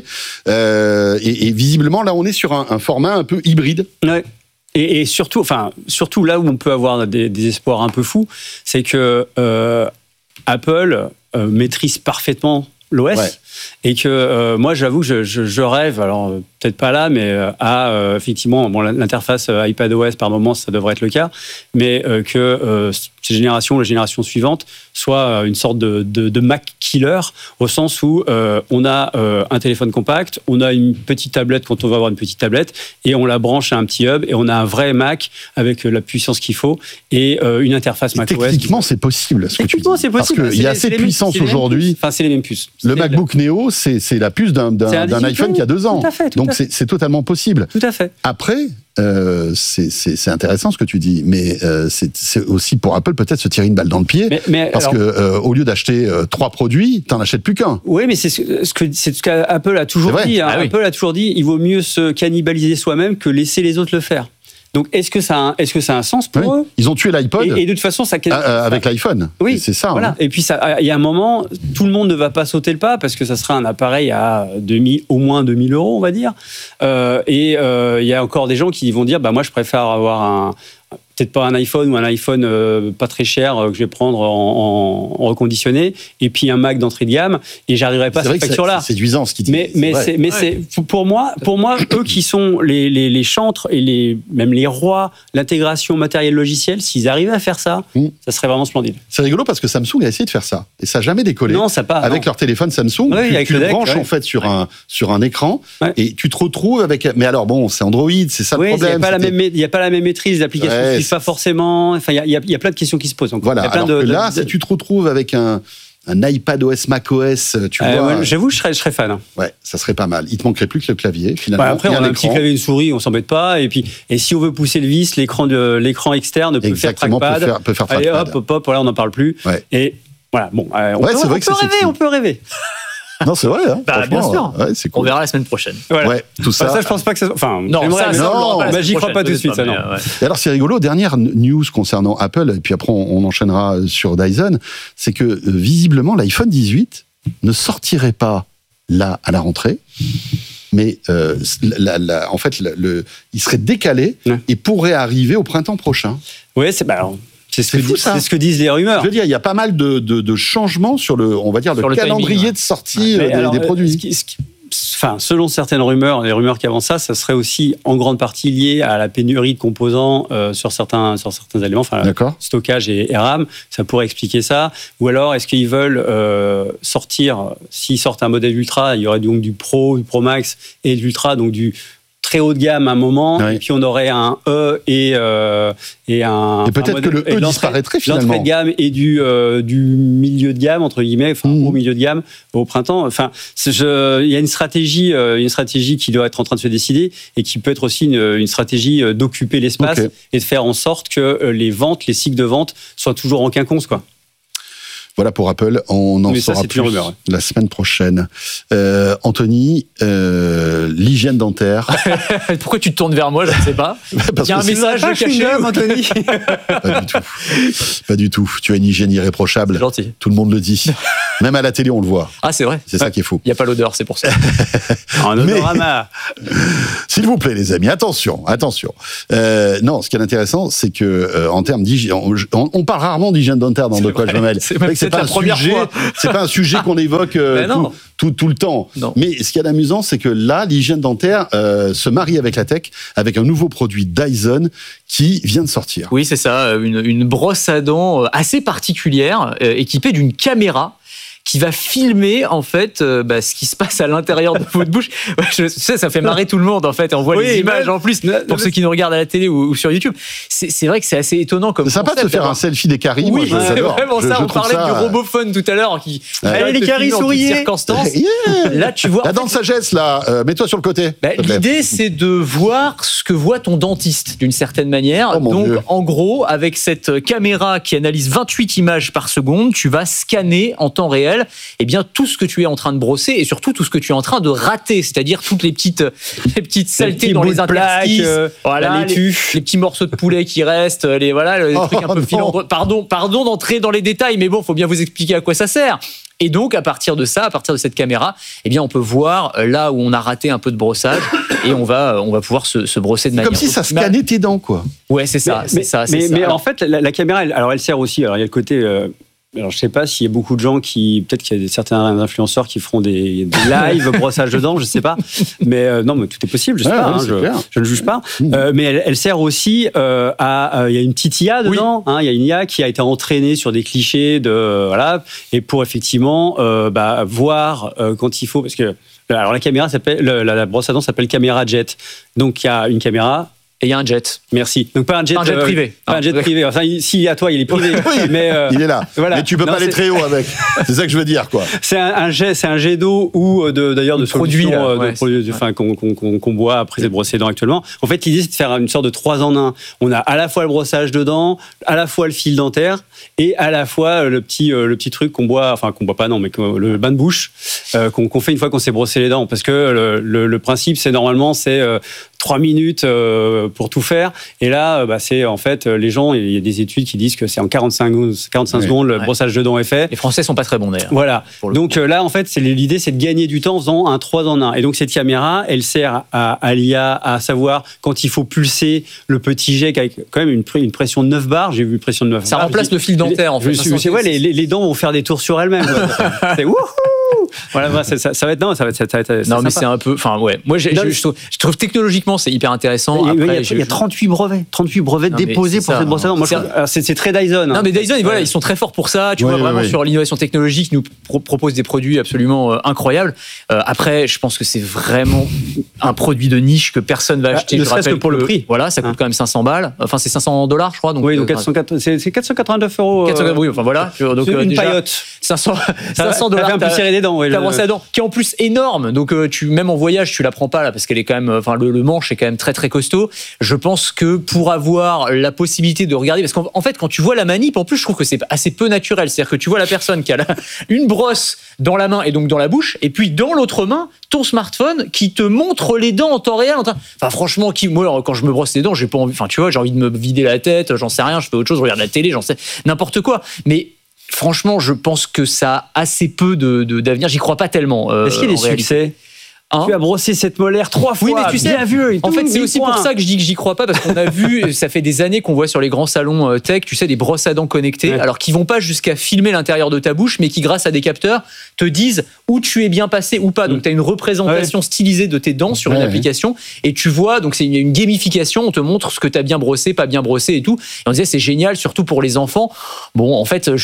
Et visiblement, là, on est sur un format un peu hybride. Ouais. Et surtout là où on peut avoir des espoirs un peu fous, c'est que Apple maîtrise parfaitement l'OS. Ouais. Et que moi, j'avoue que je rêve, alors peut-être pas là, mais effectivement, l'interface iPadOS, par moment, ça devrait être le cas, mais que ces générations, les générations suivantes, soient une sorte de Mac killer, au sens où on a un téléphone compact, on a une petite tablette quand on va avoir une petite tablette, et on la branche à un petit hub, et on a un vrai Mac avec la puissance qu'il faut, et une interface macOS. Techniquement, c'est possible, ce que tu dis. C'est possible. Parce qu'il y a assez de puissance aujourd'hui. Enfin, c'est les mêmes puces. Le MacBook Neo, c'est la puce d'un iPhone qui a 2 ans. Tout à fait. Donc c'est totalement possible. Tout à fait. Après, c'est intéressant ce que tu dis, mais c'est aussi pour Apple peut-être se tirer une balle dans le pied, parce que au lieu d'acheter 3 produits, t'en achètes plus qu'un. Oui, mais c'est ce qu'Apple a toujours dit. Hein. Apple a toujours dit, il vaut mieux se cannibaliser soi-même que laisser les autres le faire. Donc, est-ce que ça a un sens pour eux ? Ils ont tué l'iPod. Et de toute façon, ça avec l'iPhone. Oui, c'est ça. Voilà. Hein. Et puis, il y a un moment, tout le monde ne va pas sauter le pas parce que ça sera un appareil à au moins 2 000 €, on va dire. Et il y a encore des gens qui vont dire, moi, je préfère avoir peut-être pas un iPhone ou un iPhone pas très cher que je vais prendre en reconditionné, et puis un Mac d'entrée de gamme, et j'arriverai pas à cette facture-là. C'est séduisant ce qui dit. Mais c'est pour moi eux qui sont les chantres et même les rois, l'intégration matérielle logicielle, s'ils arrivaient à faire ça, ça serait vraiment splendide. C'est rigolo parce que Samsung a essayé de faire ça et ça n'a jamais décollé. Non, ça pas. Avec leur téléphone Samsung, tu le branches en fait sur un écran et tu te retrouves avec. Mais alors bon, c'est Android, c'est ça le problème. Il n'y a pas la même maîtrise, l'application pas forcément. Enfin, il y a plein de questions qui se posent. Donc, voilà. Alors que là, si tu te retrouves avec un iPadOS, macOS, tu vois. J'avoue, je serais fan. Ouais, ça serait pas mal. Il te manquerait plus que le clavier, finalement. Après, on a un petit clavier, une souris, on s'embête pas. Et si on veut pousser le vis, l'écran externe peut faire trackpad. Peut faire allez, trackpad. hop, voilà, on n'en parle plus. Ouais. Et voilà, bon, on peut rêver. Non, c'est vrai. Hein, bien sûr. Ouais, c'est cool. On verra la semaine prochaine. Voilà. Ouais, tout ça. Ça, je pense pas que ça. Enfin, non, j'y crois pas tout de suite. Ça, non. Et alors, c'est rigolo. Dernière news concernant Apple, et puis après, on enchaînera sur Dyson. C'est que visiblement, l'iPhone 18 ne sortirait pas là à la rentrée, mais en fait, il serait décalé et pourrait arriver au printemps prochain. Oui, c'est ce que disent les rumeurs. Je veux dire, il y a pas mal de changements sur le calendrier de sortie des produits. enfin, selon certaines rumeurs, les rumeurs qui avancent ça serait aussi en grande partie lié à la pénurie de composants sur certains éléments, enfin, stockage et RAM. Ça pourrait expliquer ça. Ou alors, est-ce qu'ils veulent sortir, s'ils sortent un modèle Ultra, il y aurait donc du Pro, du Pro Max et de l'Ultra, donc du très haut de gamme à un moment, et puis on aurait un E et un... Et peut-être que le E disparaîtrait finalement. L'entrée de gamme et du milieu de gamme, entre guillemets, enfin au milieu de gamme, au printemps. Enfin, il y a une stratégie qui doit être en train de se décider et qui peut être aussi une stratégie d'occuper l'espace et de faire en sorte que les cycles de vente soient toujours en quinconce, quoi. Voilà pour Apple, on en saura plus la semaine prochaine. Anthony, l'hygiène dentaire. Pourquoi tu te tournes vers moi, je ne sais pas. Il y a un message caché, Anthony. Pas du tout. Tu as une hygiène irréprochable. C'est gentil. Tout le monde le dit. Même à la télé, on le voit. Ah, c'est vrai. C'est ça qui est fou. Il n'y a pas l'odeur, c'est pour ça. Un odorama. S'il vous plaît, les amis, attention. Non, ce qui est intéressant, c'est que en termes d'hygiène, on parle rarement d'hygiène dentaire dans De quoi je me mêle. C'est pas un sujet qu'on évoque tout le temps. Non. Mais ce qui est amusant, c'est que là, l'hygiène dentaire se marie avec la tech, avec un nouveau produit Dyson qui vient de sortir. Oui, c'est ça, une brosse à dents assez particulière, équipée d'une caméra qui va filmer en fait ce qui se passe à l'intérieur de votre bouche. Ça fait marrer tout le monde en fait. On voit les images en plus pour ceux qui nous regardent à la télé ou sur YouTube. C'est vrai que c'est assez étonnant comme. C'est sympa de se faire un selfie des caries. Oui, c'est vraiment ça. On parlait du robophone tout à l'heure qui. Allez les caries, souriez. Là, tu vois. La dent de sagesse là. Mets-toi sur le côté. L'idée, c'est de voir ce que voit ton dentiste d'une certaine manière. Donc, en gros, avec cette caméra qui analyse 28 images par seconde, tu vas scanner en temps réel tout ce que tu es en train de brosser et surtout tout ce que tu es en train de rater, c'est-à-dire toutes les petites saletés dans les interstices, les petits morceaux de poulet qui restent, les trucs un peu filants. Pardon d'entrer dans les détails, mais bon, faut bien vous expliquer à quoi ça sert. Et donc, à partir de cette caméra, on peut voir là où on a raté un peu de brossage et on va pouvoir se brosser de manière. Comme si ça scannait tes dents, quoi. Ouais, c'est ça. Mais en fait, la caméra, elle sert aussi. Alors, il y a le côté. Alors, je sais pas s'il y a beaucoup de gens peut-être qu'il y a certains influenceurs qui feront des live brossage de dents, je sais pas. Mais non, mais tout est possible, je sais pas. Je ne juge pas. Mais elle sert aussi il y a une petite IA dedans. Il y a une IA qui a été entraînée sur des clichés et pour effectivement voir quand il faut, parce que alors la caméra la brosse à dents s'appelle caméra jet. Donc il y a une caméra. Et il y a un jet. Merci. Donc pas un jet privé. Pas un jet privé. Enfin, si à toi, il est privé. Mais il est là. Voilà. Mais tu peux pas aller très haut avec. C'est ça que je veux dire, quoi. C'est un jet d'eau ou d'ailleurs de produits qu'on boit après s'être brossé les dents actuellement. En fait, l'idée c'est de faire une sorte de 3 en 1. On a à la fois le brossage de dents, à la fois le fil dentaire et à la fois le petit truc qu'on boit pas, non, mais le bain de bouche qu'on fait une fois qu'on s'est brossé les dents. Parce que le principe, c'est normalement 3 minutes pour tout faire. Et là, c'est en fait, les gens, il y a des études qui disent que c'est en 45 secondes, le brossage de dents est fait. Les Français sont pas très bons d'ailleurs. Voilà. Donc là, en fait, l'idée, c'est de gagner du temps en faisant un 3 en 1. Et donc, cette caméra, elle sert à l'IA à savoir quand il faut pulser le petit jet avec quand même une pression de 9 bars. J'ai vu une pression de 9 ça bars. Ça remplace le fil dentaire, en fait. Les dents vont faire des tours sur elles-mêmes. C'est wouhou! Voilà, ça va être non, mais c'est un peu. Enfin, ouais. Moi, je trouve technologiquement, c'est hyper intéressant. Après, il y a 38 brevets déposés pour cette brosse à dents. Moi, c'est très Dyson. Non, mais Dyson, ils sont très forts pour ça. Tu vois, vraiment sur l'innovation technologique, ils nous proposent des produits absolument incroyables. Après, je pense que c'est vraiment un produit de niche que personne va acheter. Ne serait-ce que pour le prix. Voilà, ça coûte quand même 500 balles. Enfin, c'est $500, je crois. Donc, oui, donc c'est 489 euros. Oui, enfin voilà. Donc, une paillote. $500. Ça fait un peu serrer les dents. Ta brosse à dents, qui est en plus énorme. Donc, même en voyage, tu la prends pas là parce qu'elle est quand même. Enfin, le manche est quand même très très costaud. Je pense que pour avoir la possibilité de regarder, parce qu'en fait, quand tu vois la manip, en plus, je trouve que c'est assez peu naturel. C'est-à-dire que tu vois la personne qui a une brosse dans la main et donc dans la bouche, et puis dans l'autre main, ton smartphone qui te montre les dents en temps réel. Enfin, franchement, moi, quand je me brosse les dents, j'ai pas envie. Enfin, tu vois, j'ai envie de me vider la tête. J'en sais rien. Je fais autre chose. Je regarde la télé. J'en sais n'importe quoi. Mais franchement, je pense que ça a assez peu d'avenir. J'y crois pas tellement. Est-ce qu'il y a des succès ? Tu as brossé cette molaire 3 fois. Oui, mais tu sais, bien vu. En fait, c'est aussi pour ça que je dis que j'y crois pas, parce qu'on a vu, ça fait des années qu'on voit sur les grands salons tech, tu sais, des brosses à dents connectées, alors qui vont pas jusqu'à filmer l'intérieur de ta bouche, mais qui, grâce à des capteurs, te disent où tu es bien passé ou pas. Donc, tu as une représentation stylisée de tes dents sur une application, et tu vois, donc c'est une gamification, on te montre ce que tu as bien brossé, pas bien brossé et tout. Et on disait, c'est génial, surtout pour les enfants. Bon, en fait,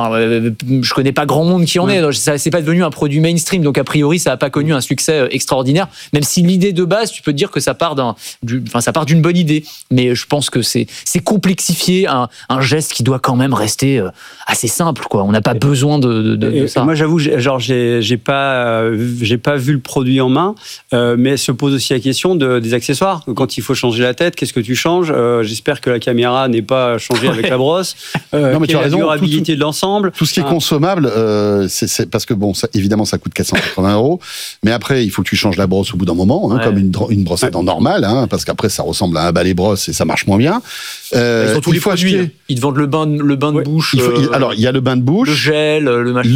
je connais pas grand monde qui en est. Ça, c'est pas devenu un produit mainstream, donc a priori, ça a pas connu un succès extraordinaire, même si l'idée de base, tu peux te dire que ça part d'une bonne idée. Mais je pense que c'est complexifier un geste qui doit quand même rester assez simple, quoi. On n'a pas besoin de ça. Moi, j'avoue, j'ai pas vu le produit en main, mais se pose aussi la question des accessoires. Quand il faut changer la tête, qu'est-ce que tu changes ? J'espère que la caméra n'est pas changée avec la brosse. Non, mais tu as raison. La durabilité de l'ensemble. Tout ce qui est consommable, c'est parce que bon, évidemment, ça coûte 480 €. Mais après, il faut que tu changes la brosse au bout d'un moment, comme une brosse à dents normale, parce qu'après, ça ressemble à un balai brosse et ça marche moins bien. Ils ont tous les produits. Ils te vendent le bain de bouche. Alors, il y a le bain de bouche, le gel, le machin.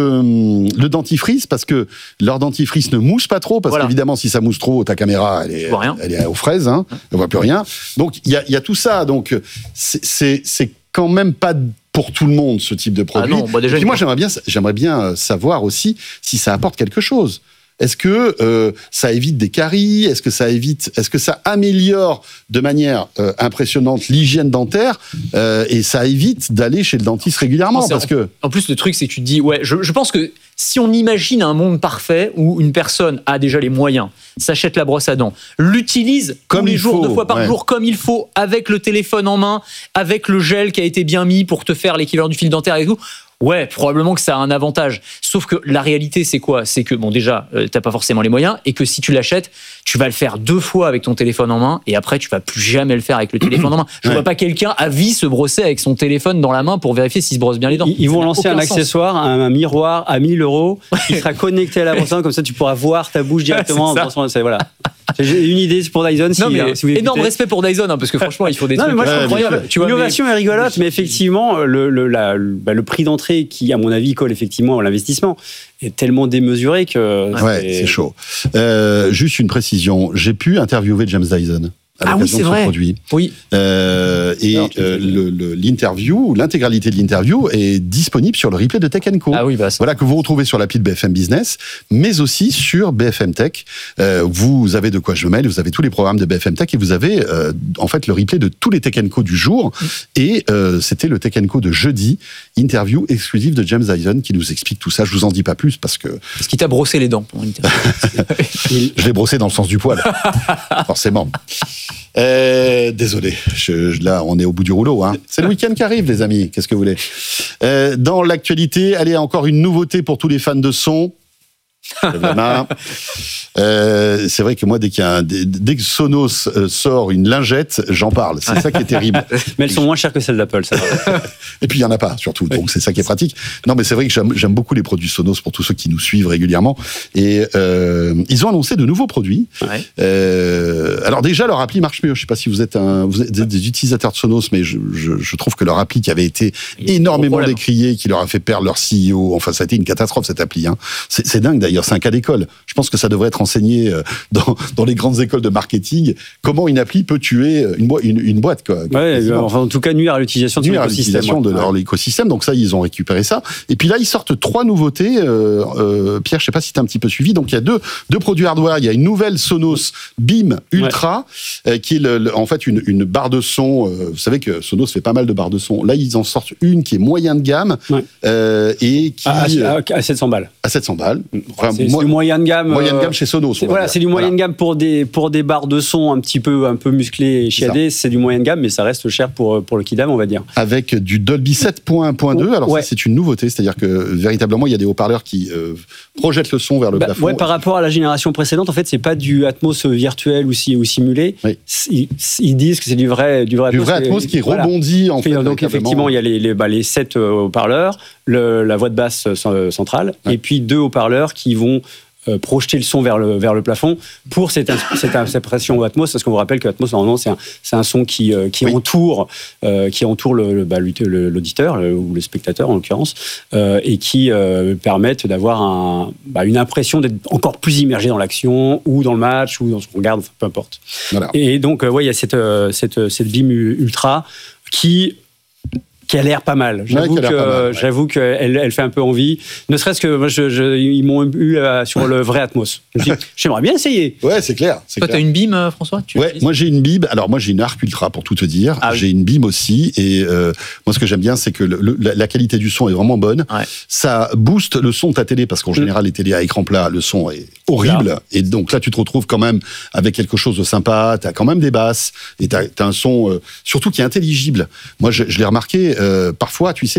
Le dentifrice, parce que leur dentifrice ne mousse pas trop, parce qu'évidemment, si ça mousse trop, ta caméra, elle est aux fraises, elle voit plus rien. Donc, il y a tout ça. Donc, c'est quand même pas pour tout le monde, ce type de produit. Ah non, déjà, moi, j'aimerais bien savoir aussi si ça apporte quelque chose. Est-ce que ça évite des caries ? Est-ce que ça améliore de manière impressionnante l'hygiène dentaire et ça évite d'aller chez le dentiste régulièrement ? En plus, le truc, c'est que tu te dis, je pense que si on imagine un monde parfait où une personne a déjà les moyens, s'achète la brosse à dents, l'utilise tous les jours, 2 fois par jour, comme il faut, avec le téléphone en main, avec le gel qui a été bien mis pour te faire l'équivalent du fil dentaire et tout. Ouais, probablement que ça a un avantage. Sauf que la réalité, c'est quoi ? C'est que, déjà, t'as pas forcément les moyens, et que si tu l'achètes, tu vas le faire 2 fois avec ton téléphone en main, et après, tu vas plus jamais le faire avec le téléphone en main. Je vois pas quelqu'un à vie se brosser avec son téléphone dans la main pour vérifier s'il se brosse bien les dents. Ils vont lancer un accessoir, un miroir à 1 000 € qui sera connecté à la brosse à dents, comme ça tu pourras voir ta bouche directement. Voilà. J'ai une idée pour Dyson. Si vous énorme respect pour Dyson, parce que franchement, il faut des trucs incroyables. L'innovation est rigolote, mais effectivement, le prix d'entrée qui, à mon avis, colle effectivement à l'investissement est tellement démesuré que... c'est chaud. Juste une précision, j'ai pu interviewer James Dyson à l'occasion de ce produit. Oui. L'interview, l'intégralité de l'interview est disponible sur le replay de Tech & Co. Voilà, que vous retrouvez sur l'appli de BFM Business, mais aussi sur BFM Tech. Vous avez de quoi je mêle, vous avez tous les programmes de BFM Tech et vous avez en fait le replay de tous les Tech & Co du jour. Et c'était le Tech & Co de jeudi, interview exclusive de James Dyson qui nous explique tout ça. Je vous en dis pas plus parce qu'il t'a brossé les dents pendant l'interview. Je l'ai brossé dans le sens du poil, forcément. Désolé, là on est au bout du rouleau. C'est le week-end qui arrive, les amis. Qu'est-ce que vous voulez ? Dans l'actualité, allez, encore une nouveauté pour tous les fans de son. C'est vrai que moi, dès que Sonos sort une lingette, j'en parle. C'est ça qui est terrible. Mais elles sont moins chères que celles d'Apple, ça. Et puis il y en a pas, surtout. Donc c'est ça qui est pratique. Non, mais c'est vrai que j'aime beaucoup les produits Sonos pour tous ceux qui nous suivent régulièrement. Et ils ont annoncé de nouveaux produits. Alors déjà, leur appli marche mieux. Je sais pas si vous êtes des utilisateurs de Sonos, mais je trouve que leur appli qui avait été énormément décriée, qui leur a fait perdre leur CEO. Enfin, ça a été une catastrophe cette appli. C'est dingue d'ailleurs. C'est un cas d'école. Je pense que ça devrait être enseigné dans les grandes écoles de marketing. Comment une appli peut tuer une boîte, quoi. En tout cas, nuire à l'utilisation de leur écosystème. Donc ça, ils ont récupéré ça. Et puis là, ils sortent 3 nouveautés. Pierre, je sais pas si tu as un petit peu suivi. Donc il y a deux produits hardware. Il y a une nouvelle Sonos Beam Ultra, qui est en fait une barre de son. Vous savez que Sonos fait pas mal de barres de son. Là, ils en sortent une qui est moyen de gamme et qui à 700 balles. À 700 balles. C'est du moyen de gamme. Moyen de gamme chez Sonos. C'est du moyen de gamme pour des barres de son un peu musclées et chiadées. C'est du moyen de gamme, mais ça reste cher pour le kidam, on va dire. Avec du Dolby 7.1.2. Alors ça, c'est une nouveauté, c'est-à-dire que véritablement, il y a des hautparleurs qui projettent le son vers le plafond. Par rapport à la génération précédente, en fait, c'est pas du Atmos virtuel ou simulé. Ils disent que c'est du vrai Atmos qui rebondit en fait. Donc effectivement, il y a les 7 haut-parleurs, la voix de basse centrale, et puis 2 haut-parleurs qui vont projeter le son vers le plafond pour cette impression Atmos, parce qu'on vous rappelle que Atmos normalement c'est un son qui entoure l'auditeur ou le spectateur en l'occurrence, et qui permettent d'avoir une impression d'être encore plus immergé dans l'action ou dans le match ou dans ce qu'on regarde, enfin, peu importe. Voilà. Et donc il y a cette Beam Ultra qui a l'air pas mal. J'avoue qu'elle fait un peu envie. Ne serait-ce que moi, ils m'ont eu sur le vrai Atmos. J'aimerais bien essayer. Ouais, c'est clair. Toi, t'as une Beam, François? Moi j'ai une Beam. Alors moi j'ai une Arc Ultra pour tout te dire. J'ai une Beam aussi. Et moi ce que j'aime bien, c'est que la qualité du son est vraiment bonne. Ouais. Ça booste le son de ta télé parce qu'en général les télés à écran plat, le son est horrible. Là. Et donc là tu te retrouves quand même avec quelque chose de sympa. T'as quand même des basses et t'as un son surtout qui est intelligible. Moi je l'ai remarqué. Parfois, tu sais,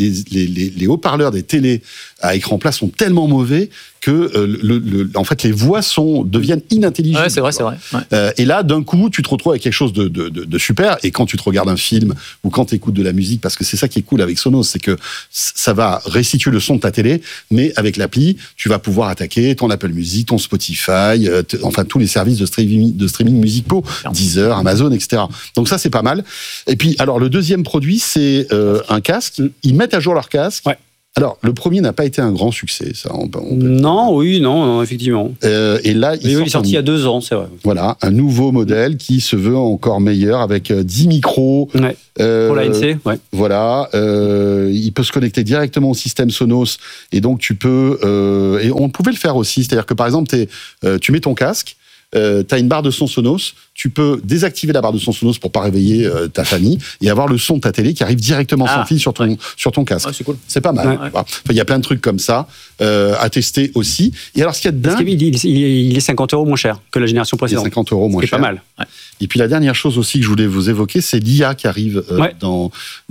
les haut-parleurs des télés à écran plat sont tellement mauvais que en fait les voix deviennent inintelligibles. Ouais, c'est vrai. Ouais. Et là, d'un coup, tu te retrouves avec quelque chose de super. Et quand tu te regardes un film ou quand tu écoutes de la musique, parce que c'est ça qui est cool avec Sonos, c'est que ça va restituer le son de ta télé, mais avec l'appli, tu vas pouvoir attaquer ton Apple Music, ton Spotify, enfin tous les services de streaming musicaux, Deezer, Amazon, etc. Donc ça, c'est pas mal. Et puis, alors le deuxième produit, c'est un casque. Ils mettent à jour leur casque. Ouais. Alors, le premier n'a pas été un grand succès, ça. Non, effectivement. Et là, il est sorti il y a 2 ans, c'est vrai. Voilà, un nouveau modèle qui se veut encore meilleur avec 10 micros. Ouais. Pour l'ANC, ouais. Voilà, il peut se connecter directement au système Sonos et donc tu peux. Et on pouvait le faire aussi, c'est-à-dire que par exemple, tu mets ton casque. T'as une barre de son Sonos, tu peux désactiver la barre de son Sonos pour pas réveiller ta famille et avoir le son de ta télé qui arrive directement sans fil sur ton casque. C'est cool. C'est pas mal. Ouais. Enfin, il y a plein de trucs comme ça à tester aussi. Et alors, ce qu'il y a dedans, il est 50 € moins cher que la génération précédente. Il est 50 € moins cher. C'est pas mal. Ouais. Et puis la dernière chose aussi que je voulais vous évoquer, c'est l'IA qui arrive dans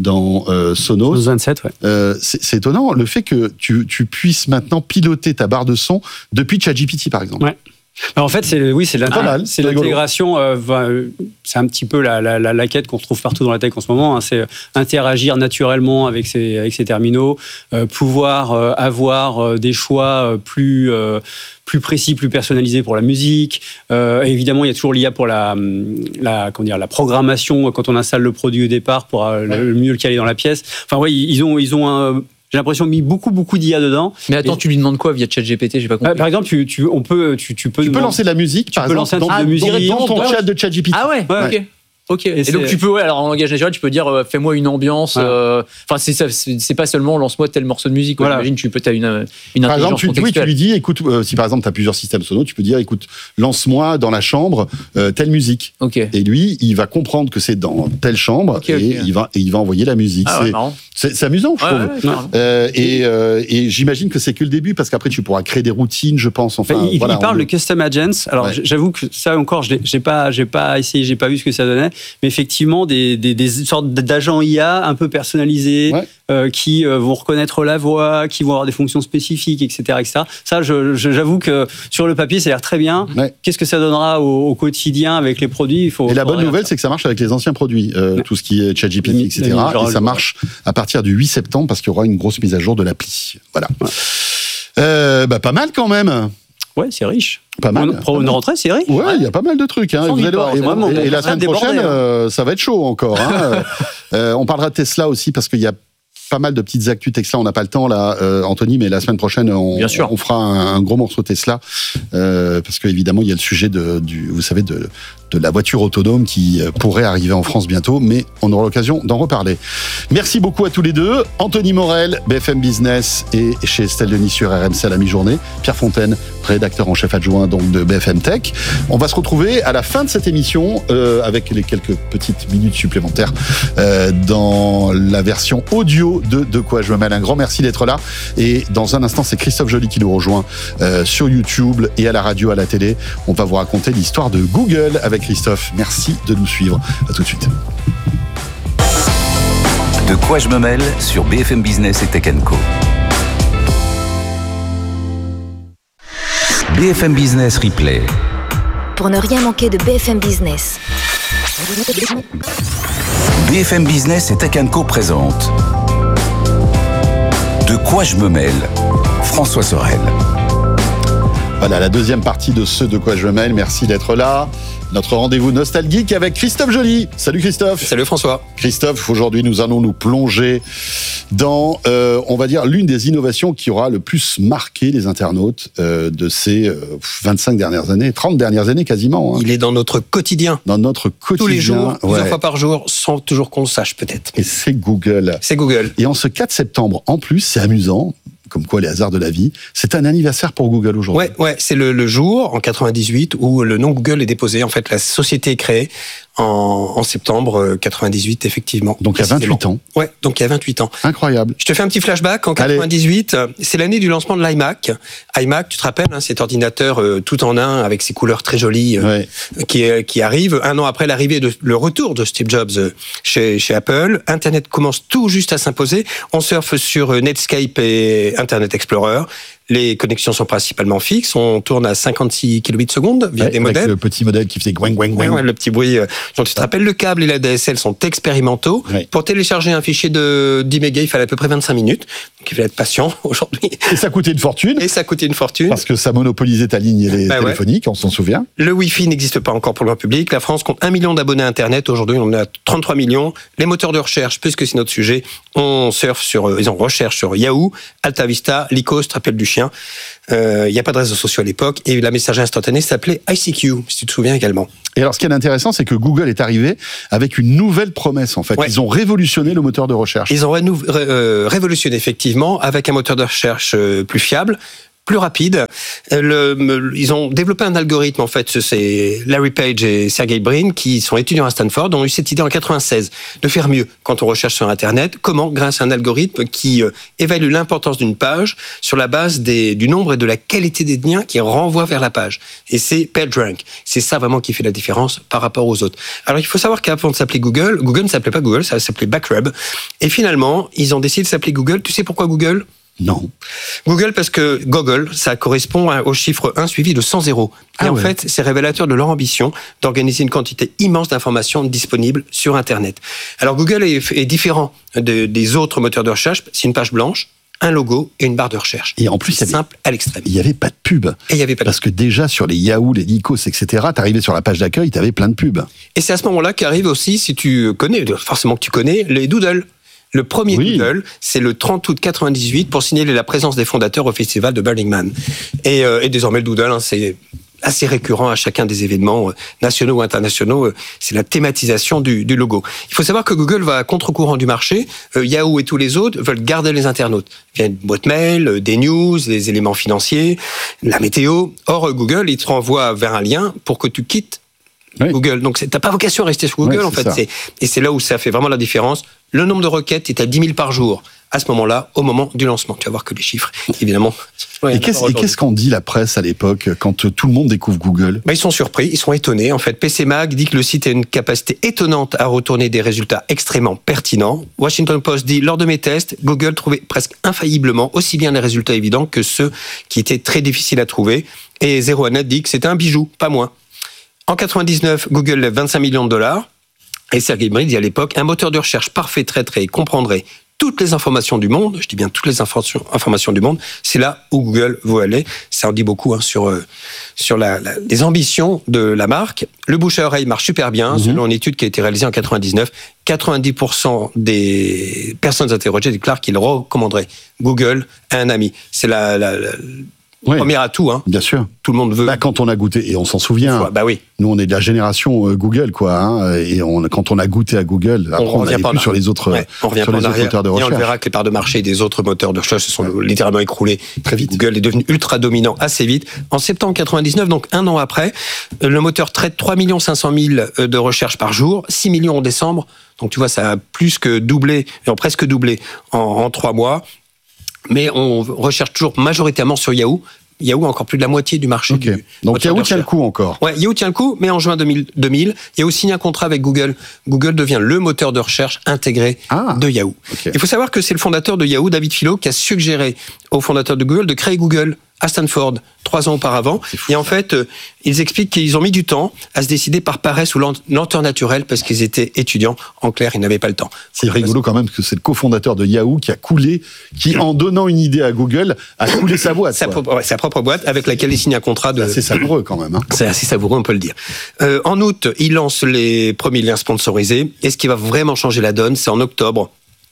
Sonos. 27, ouais. C'est étonnant le fait que tu puisses maintenant piloter ta barre de son depuis ChatGPT, par exemple. Ouais. Alors en fait, c'est l'intégration. C'est un petit peu la quête qu'on retrouve partout dans la tech en ce moment. Hein, c'est interagir naturellement avec ces terminaux, pouvoir avoir des choix plus précis, plus personnalisés pour la musique. Évidemment, il y a toujours l'IA pour la programmation quand on installe le produit au départ pour le mieux le caler dans la pièce. Enfin, ouais, ils ont j'ai l'impression mis beaucoup d'IA dedans. Mais attends, tu lui demandes quoi via ChatGPT? J'ai pas compris. Par exemple, tu peux lancer de la musique. Tu peux lancer un truc de musique dans ton chat de ChatGPT. Ah ouais. Ok. Et donc tu peux, alors en langage naturel, tu peux dire fais-moi une ambiance. Voilà. Enfin, c'est pas seulement lance-moi tel morceau de musique. Voilà. J'imagine tu as une par intelligence exemple, tu lui dis, écoute, si par exemple tu as plusieurs systèmes sonos, tu peux dire, écoute, lance-moi dans la chambre telle musique. Okay. Et lui, il va comprendre que c'est dans telle chambre et il va envoyer la musique. C'est amusant, je trouve. Et j'imagine que c'est que le début parce qu'après tu pourras créer des routines, je pense. Enfin, il parle de custom agents. Alors j'avoue que ça encore, j'ai pas essayé, j'ai pas vu ce que ça donnait. Mais effectivement, des sortes d'agents IA un peu personnalisés qui vont reconnaître la voix, qui vont avoir des fonctions spécifiques, etc. Ça, j'avoue que sur le papier, ça a l'air très bien. Ouais. Qu'est-ce que ça donnera au quotidien avec les produits? Et la bonne nouvelle, c'est que ça marche avec les anciens produits, tout ce qui est ChatGPT, etc. Et ça marche à partir du 8 septembre parce qu'il y aura une grosse mise à jour de l'appli. Voilà. Ouais. Pas mal quand même. Ouais, c'est riche. Pas mal. Pour une rentrée, c'est riche. Ouais, il y a pas mal de trucs. Hein. Et la semaine prochaine, ça va être chaud encore. Hein. On parlera de Tesla aussi parce qu'il y a pas mal de petites actus Tesla. On n'a pas le temps là, Anthony, mais la semaine prochaine, on fera un gros morceau Tesla parce qu'évidemment, il y a le sujet de la voiture autonome qui pourrait arriver en France bientôt, mais on aura l'occasion d'en reparler. Merci beaucoup à tous les deux. Anthony Morel, BFM Business, et chez Estelle Denis sur RMC à la mi-journée. Pierre Fontaine, rédacteur en chef adjoint donc de BFM Tech. On va se retrouver à la fin de cette émission avec les quelques petites minutes supplémentaires dans la version audio de quoi je me mêle. Un grand merci d'être là. Et dans un instant, c'est Christophe Joly qui nous rejoint sur YouTube et à la radio, à la télé. On va vous raconter l'histoire de Google avec Christophe. Merci de nous suivre. À tout de suite. De quoi je me mêle sur BFM Business et Tech & Co. BFM Business Replay. Pour ne rien manquer de BFM Business. BFM Business et Tech & Co présente De quoi je me mêle, François Sorel. Voilà, la deuxième partie de ce De quoi je me mêle. Merci d'être là. Notre rendez-vous nostalgique avec Christophe Joly. Salut Christophe. Salut François. Christophe, aujourd'hui nous allons nous plonger dans, on va dire, l'une des innovations qui aura le plus marqué les internautes de ces 25 dernières années, 30 dernières années quasiment. Hein. Il est dans notre quotidien. Dans notre quotidien. Tous les jours, plusieurs fois par jour, sans toujours qu'on le sache peut-être. Et c'est Google. C'est Google. Et en ce 4 septembre, en plus, c'est amusant, comme quoi les hasards de la vie, c'est un anniversaire pour Google aujourd'hui. Ouais, c'est le jour, en 98, où le nom Google est déposé. En fait, la société est créée en septembre 98, effectivement. Donc il y a 28 ans. Ouais, donc il y a 28 ans. Incroyable. Je te fais un petit flashback. En 98, c'est l'année du lancement de l'iMac. iMac, tu te rappelles, hein, cet ordinateur tout en un, avec ses couleurs très jolies, qui arrive. Un an après le retour de Steve Jobs chez Apple. Internet commence tout juste à s'imposer. On surfe sur Netscape et Internet Explorer. Les connexions sont principalement fixes. On tourne à 56 kbps via des modems. Avec le petit modèle qui faisait gwang, gwang, gwang. Ouais, le petit bruit. Donc, tu te rappelles, le câble et la DSL sont expérimentaux. Ouais. Pour télécharger un fichier de 10 mégas, il fallait à peu près 25 minutes. Donc, il fallait être patient aujourd'hui. Et ça coûtait une fortune. Parce que ça monopolisait ta ligne téléphonique, on s'en souvient. Le Wi-Fi n'existe pas encore pour le grand public. La France compte 1 million d'abonnés à Internet. Aujourd'hui, on est à 33 millions. Les moteurs de recherche, puisque c'est notre sujet, on recherche sur Yahoo, AltaVista, Lycos, tu te rappelles du chien. Il n'y a pas de réseaux sociaux à l'époque et la messagerie instantanée s'appelait ICQ, si tu te souviens également. Et alors, ce qui est intéressant, c'est que Google est arrivé avec une nouvelle promesse, en fait. Ouais. Ils ont révolutionné le moteur de recherche. Ils ont révolutionné, effectivement, avec un moteur de recherche plus fiable, plus rapide. Ils ont développé un algorithme, en fait, c'est Larry Page et Sergey Brin, qui sont étudiants à Stanford, ont eu cette idée en 96 de faire mieux quand on recherche sur Internet. Comment? Grâce à un algorithme qui évalue l'importance d'une page sur la base du nombre et de la qualité des liens qui renvoient vers la page. Et c'est PageRank. C'est ça vraiment qui fait la différence par rapport aux autres. Alors, il faut savoir qu'avant de s'appeler Google ne s'appelait pas Google, ça s'appelait Backrub. Et finalement, ils ont décidé de s'appeler Google. Tu sais pourquoi Google? Non. Google, parce que Google, ça correspond au chiffre 1 suivi de 100 zéros. Et en fait, c'est révélateur de leur ambition d'organiser une quantité immense d'informations disponibles sur Internet. Alors, Google est différent des autres moteurs de recherche. C'est une page blanche, un logo et une barre de recherche. Et en plus, c'est simple à l'extrême. Il n'y avait pas de pub. Parce que déjà, sur les Yahoo, les Lycos, etc., t'arrivais sur la page d'accueil, t'avais plein de pubs. Et c'est à ce moment-là qu'arrive aussi, si tu connais, forcément que tu connais, les doodles. Le premier Doodle, c'est le 30 août 98 pour signaler la présence des fondateurs au festival de Burning Man. Et désormais, le Doodle, c'est assez récurrent à chacun des événements nationaux ou internationaux. C'est la thématisation du logo. Il faut savoir que Google va à contre-courant du marché. Yahoo et tous les autres veulent garder les internautes. Il y a une boîte mail, des news, des éléments financiers, la météo. Or, Google, il te renvoie vers un lien pour que tu quittes Google. Donc, t'as pas vocation à rester sur Google, en fait. Et c'est là où ça fait vraiment la différence. Le nombre de requêtes est à 10 000 par jour. À ce moment-là, au moment du lancement. Tu vas voir que les chiffres, évidemment. Et qu'est-ce qu'en dit la presse à l'époque, quand tout le monde découvre Google? Ils sont surpris, ils sont étonnés. En fait, PC Mag dit que le site a une capacité étonnante à retourner des résultats extrêmement pertinents. Washington Post dit, lors de mes tests, Google trouvait presque infailliblement aussi bien les résultats évidents que ceux qui étaient très difficiles à trouver. Et Zero Net dit que c'était un bijou, pas moins. En 99, Google lève 25 millions de dollars. Et Sergey Brin dit à l'époque, un moteur de recherche parfait traiterait et comprendrait toutes les informations du monde. Je dis bien toutes les informations du monde. C'est là où Google veut aller. Ça en dit beaucoup sur les ambitions de la marque. Le bouche à oreille marche super bien. Selon une étude qui a été réalisée en 99, 90% des personnes interrogées déclarent qu'ils recommanderaient Google à un ami. C'est premier atout. Bien sûr. Tout le monde veut. Quand on a goûté, et on s'en souvient. Oui. Nous, on est de la génération Google, quoi. Et quand on a goûté à Google, après, on n'allait plus sur les autres, on revient sur les autres moteurs de recherche. Et on verra que les parts de marché des autres moteurs de recherche se sont littéralement écroulées très vite. Google est devenu ultra dominant assez vite. En septembre 99, donc un an après, le moteur traite 3 500 000 de recherches par jour, 6 millions en décembre. Donc tu vois, ça a plus que doublé, presque doublé en 3 mois. Mais on recherche toujours majoritairement sur Yahoo. Yahoo a encore plus de la moitié du marché. Donc Yahoo tient le coup encore. Ouais, Yahoo tient le coup, mais en juin 2000, Yahoo signe un contrat avec Google. Google devient le moteur de recherche intégré de Yahoo. Il faut savoir que c'est le fondateur de Yahoo, David Filo, qui a suggéré au fondateur de Google de créer Google à Stanford 3 ans auparavant. Et en fait, ils expliquent qu'ils ont mis du temps à se décider par paresse ou lenteur naturelle parce qu'ils étaient étudiants. En clair, ils n'avaient pas le temps. C'est rigolo quand même que c'est le cofondateur de Yahoo qui en donnant une idée à Google, a coulé sa boîte. Sa propre boîte avec laquelle il signe un contrat de... C'est savoureux quand même. Hein. C'est assez savoureux, on peut le dire. En août, il lance les premiers liens sponsorisés. Et ce qui va vraiment changer la donne, c'est en octobre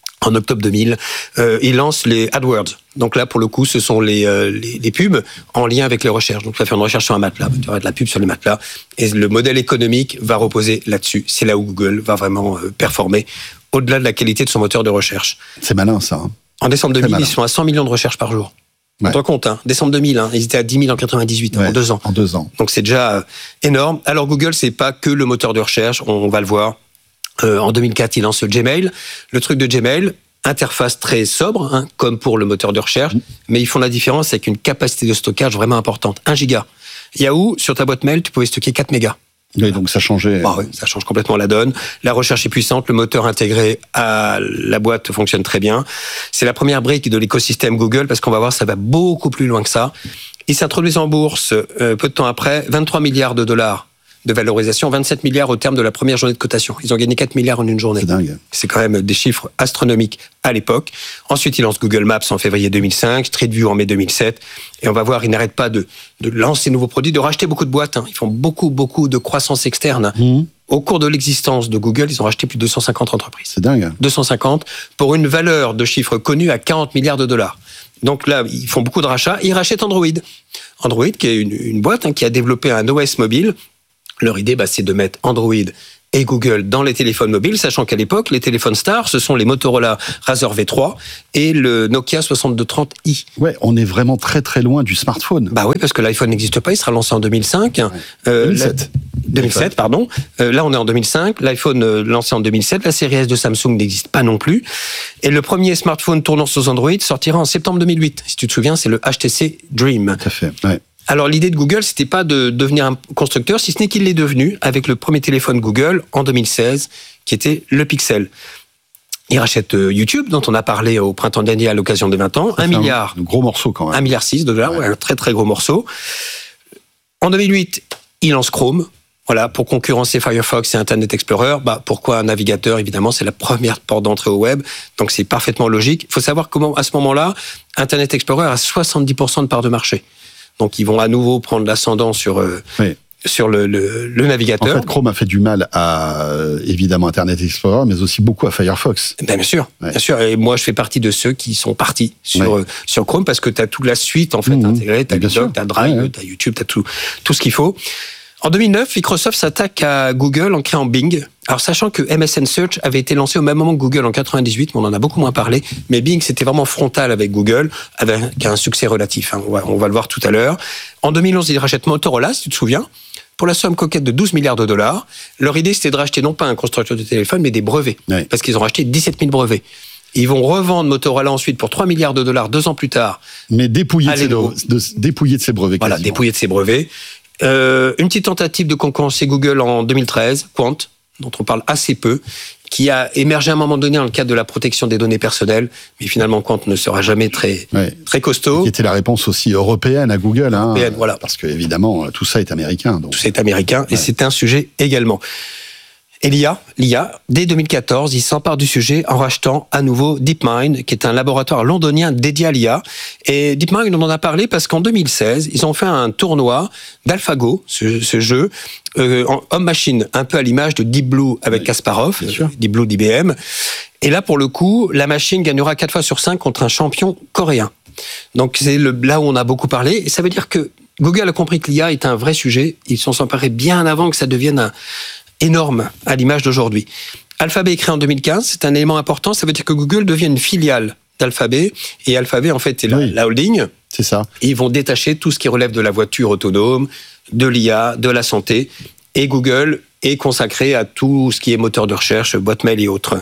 2000, il lance les AdWords. Donc là, pour le coup, ce sont les pubs en lien avec les recherches. Donc, tu vas faire une recherche sur un matelas, tu auras de la pub sur le matelas, et le modèle économique va reposer là-dessus. C'est là où Google va vraiment performer, au-delà de la qualité de son moteur de recherche. C'est malin, ça. Hein. En décembre 2000, ils sont à 100 millions de recherches par jour. Ouais. On te compte, hein, décembre 2000, hein, ils étaient à 10 000 en 98, en 2 ans. En 2 ans. Donc, c'est déjà énorme. Alors, Google, c'est pas que le moteur de recherche, on va le voir. En 2004, il lance Gmail. Le truc de Gmail, interface très sobre, hein, comme pour le moteur de recherche, mais ils font la différence avec une capacité de stockage vraiment importante, 1 giga. Yahoo, sur ta boîte mail, tu pouvais stocker 4 mégas. Oui, donc ça changeait. Bah oui, ça change complètement la donne. La recherche est puissante, le moteur intégré à la boîte fonctionne très bien. C'est la première brique de l'écosystème Google, parce qu'on va voir, ça va beaucoup plus loin que ça. Ils s'introduisent en bourse peu de temps après, 23 milliards de dollars de valorisation, 27 milliards au terme de la première journée de cotation. Ils ont gagné 4 milliards en une journée. C'est dingue. C'est quand même des chiffres astronomiques à l'époque. Ensuite, ils lancent Google Maps en février 2005, Street View en mai 2007. Et on va voir, ils n'arrêtent pas de lancer de nouveaux produits, de racheter beaucoup de boîtes. Hein. Ils font beaucoup de croissance externe. Au cours de l'existence de Google, ils ont racheté plus de 250 entreprises. C'est dingue. 250 pour une valeur de chiffre connue à 40 milliards de dollars. Donc là, ils font beaucoup de rachats. Ils rachètent Android. Android, qui est une boîte qui a développé un OS mobile. Leur idée, c'est de mettre Android et Google dans les téléphones mobiles, sachant qu'à l'époque, les téléphones stars, ce sont les Motorola Razr V3 et le Nokia 6230i. Ouais, on est vraiment très très loin du smartphone. Bah oui, parce que l'iPhone n'existe pas, il sera lancé en 2005. Ouais. 2007, pardon. Là, on est en 2005. L'iPhone lancé en 2007. La série S de Samsung n'existe pas non plus. Et le premier smartphone tournant sous Android sortira en septembre 2008. Si tu te souviens, c'est le HTC Dream. Tout à fait, ouais. Alors, l'idée de Google, c'était pas de devenir un constructeur, si ce n'est qu'il l'est devenu avec le premier téléphone Google en 2016, qui était le Pixel. Ils rachètent YouTube, dont on a parlé au printemps dernier à l'occasion des 20 ans. 1 milliard. Un gros morceau quand même. 1,6 milliard de dollars, ouais, un très très gros morceau. En 2008, ils lancent Chrome. Voilà, pour concurrencer Firefox et Internet Explorer. Pourquoi un navigateur? Évidemment, c'est la première porte d'entrée au web. Donc, c'est parfaitement logique. Il faut savoir comment, à ce moment-là, Internet Explorer a 70% de part de marché. Donc, ils vont à nouveau prendre l'ascendant sur le navigateur. En fait, Chrome a fait du mal à, évidemment, Internet Explorer, mais aussi beaucoup à Firefox. Bien sûr, bien sûr. Et moi, je fais partie de ceux qui sont partis sur Chrome parce que tu as toute la suite, en fait, intégrée. Tu as Doc, tu as Drive, tu as YouTube, tu as tout ce qu'il faut. En 2009, Microsoft s'attaque à Google en créant Bing. Alors, sachant que MSN Search avait été lancé au même moment que Google en 98, mais on en a beaucoup moins parlé. Mais Bing, c'était vraiment frontal avec Google, avec un succès relatif. Hein. On va le voir tout à l'heure. En 2011, ils rachètent Motorola, si tu te souviens, pour la somme coquette de 12 milliards de dollars. Leur idée, c'était de racheter non pas un constructeur de téléphone, mais des brevets. Oui. Parce qu'ils ont racheté 17 000 brevets. Ils vont revendre Motorola ensuite pour 3 milliards de dollars 2 ans plus tard. Mais dépouillé de ses brevets. Voilà, dépouillé de ses brevets. Une petite tentative de concurrencer Google en 2013, Quant, dont on parle assez peu, qui a émergé à un moment donné dans le cadre de la protection des données personnelles, mais finalement Quant ne sera jamais très costaud. Qui était la réponse aussi européenne à Google, européenne, voilà. Parce que évidemment tout ça est américain. Donc. Tout ça est américain et c'est un sujet également. Et l'IA, dès 2014, il s'empare du sujet en rachetant à nouveau DeepMind, qui est un laboratoire londonien dédié à l'IA. Et DeepMind, on en a parlé parce qu'en 2016, ils ont fait un tournoi d'AlphaGo, ce jeu, en homme-machine, un peu à l'image de Deep Blue avec Kasparov, Deep Blue d'IBM. Et là, pour le coup, la machine gagnera 4 fois sur 5 contre un champion coréen. Donc c'est là où on a beaucoup parlé. Et ça veut dire que Google a compris que l'IA est un vrai sujet. Ils sont emparés bien avant que ça devienne énorme à l'image d'aujourd'hui. Alphabet est créé en 2015, c'est un élément important, ça veut dire que Google devient une filiale d'Alphabet, et Alphabet en fait est la holding. C'est ça. Et ils vont détacher tout ce qui relève de la voiture autonome, de l'IA, de la santé, et Google est consacré à tout ce qui est moteur de recherche, boîte mail et autres.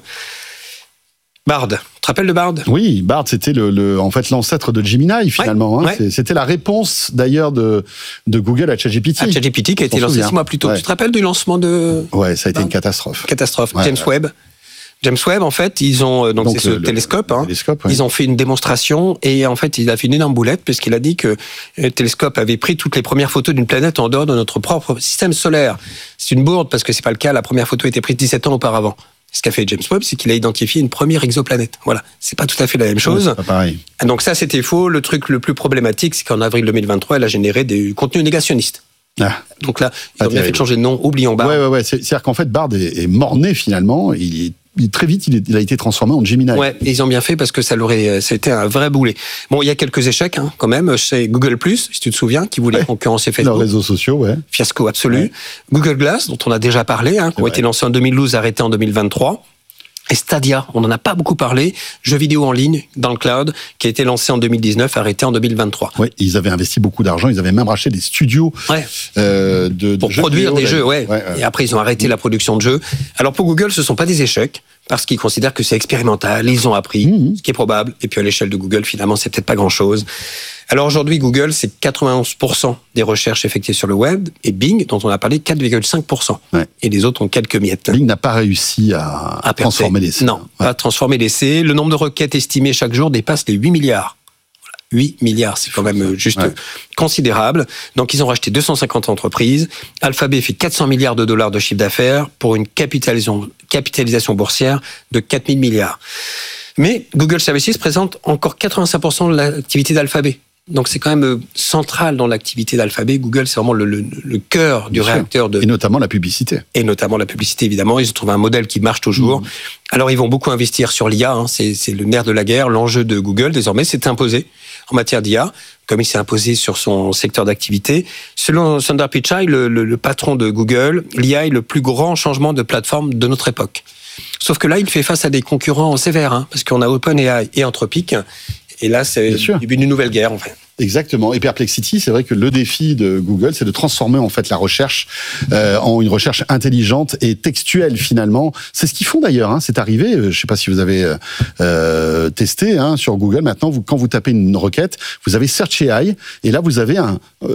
Bard, tu te rappelles de Bard? Oui, Bard, c'était en fait l'ancêtre de Gemini finalement. C'était la réponse d'ailleurs de Google à ChatGPT. ChatGPT qui a été lancé 6 mois plus tôt. Tu te rappelles du lancement de... Ouais, ça a été une catastrophe. James Webb. James Webb, en fait, ils ont donc c'est ce télescope. Télescope, ouais. Ils ont fait une démonstration et en fait, il a fait une énorme boulette puisqu'il a dit que le télescope avait pris toutes les premières photos d'une planète en dehors de notre propre système solaire. C'est une bourde parce que c'est pas le cas. La première photo a été prise 17 ans auparavant. Ce qu'a fait James Webb, c'est qu'il a identifié une première exoplanète. Voilà, c'est pas tout à fait la même chose. C'est pas pareil. Donc ça, c'était faux. Le truc le plus problématique, c'est qu'en avril 2023, elle a généré du contenu négationniste. Ah. Donc là, ils ont bien fait de changer de nom. Oublions Bard. Ouais. C'est-à-dire qu'en fait, Bard est mort-né finalement. Très vite, il a été transformé en Gemini. Ouais, et ils ont bien fait parce que ça a été un vrai boulet. Bon, il y a quelques échecs quand même. C'est Google+, si tu te souviens, qui voulait concurrencer Facebook. Leurs réseaux sociaux, ouais. Fiasco absolu. Ouais. Google Glass, dont on a déjà parlé, qui ont été lancés en 2012, arrêtés en 2023. Et Stadia, on n'en a pas beaucoup parlé, jeu vidéo en ligne dans le cloud, qui a été lancé en 2019, arrêté en 2023. Oui, ils avaient investi beaucoup d'argent, ils avaient même racheté des studios pour produire des jeux, Et après, ils ont arrêté la production de jeux. Alors pour Google, ce ne sont pas des échecs, parce qu'ils considèrent que c'est expérimental, ils ont appris, ce qui est probable. Et puis à l'échelle de Google, finalement, c'est peut-être pas grand-chose. Alors aujourd'hui, Google, c'est 91% des recherches effectuées sur le web, et Bing, dont on a parlé, 4,5%. Ouais. Et les autres ont quelques miettes. Bing n'a pas réussi à transformer l'essai. Non, pas transformer l'essai. Le nombre de requêtes estimées chaque jour dépasse les 8 milliards. 8 milliards, c'est quand même juste considérable. Donc, ils ont racheté 250 entreprises. Alphabet fait 400 milliards de dollars de chiffre d'affaires pour une capitalisation boursière de 4 000 milliards. Mais Google Services présente encore 85% de l'activité d'Alphabet. Donc, c'est quand même central dans l'activité d'Alphabet. Google, c'est vraiment le cœur du réacteur de... Et notamment la publicité. Et notamment la publicité, évidemment. Ils ont trouvé un modèle qui marche toujours. Alors, ils vont beaucoup investir sur l'IA. C'est le nerf de la guerre. L'enjeu de Google, désormais, c'est imposé en matière d'IA, comme il s'est imposé sur son secteur d'activité. Selon Sundar Pichai, le patron de Google, l'IA est le plus grand changement de plateforme de notre époque. Sauf que là, il fait face à des concurrents sévères, parce qu'on a OpenAI et Anthropic. Et là, c'est le début d'une nouvelle guerre, en fait. Exactement. Et Perplexity, c'est vrai que le défi de Google, c'est de transformer en fait la recherche en une recherche intelligente et textuelle finalement. C'est ce qu'ils font d'ailleurs. C'est arrivé. Je ne sais pas si vous avez testé sur Google. Maintenant, quand vous tapez une requête, vous avez Search AI et là vous avez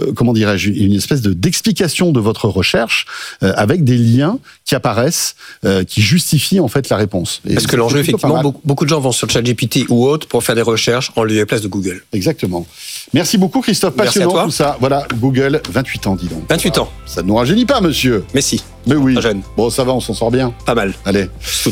une espèce d'explication de votre recherche avec des liens qui apparaissent, qui justifient en fait la réponse. Parce que l'enjeu, effectivement, beaucoup de gens vont sur ChatGPT ou autre pour faire des recherches en lieu et place de Google. Exactement. Merci beaucoup Christophe, passionnant tout ça. Voilà, Google, 28 ans, dis donc. 28 ans. Ça ne nous rajeunit pas, monsieur. Mais si. Mais oui. Pas jeune. Bon, ça va, on s'en sort bien. Pas mal. Allez.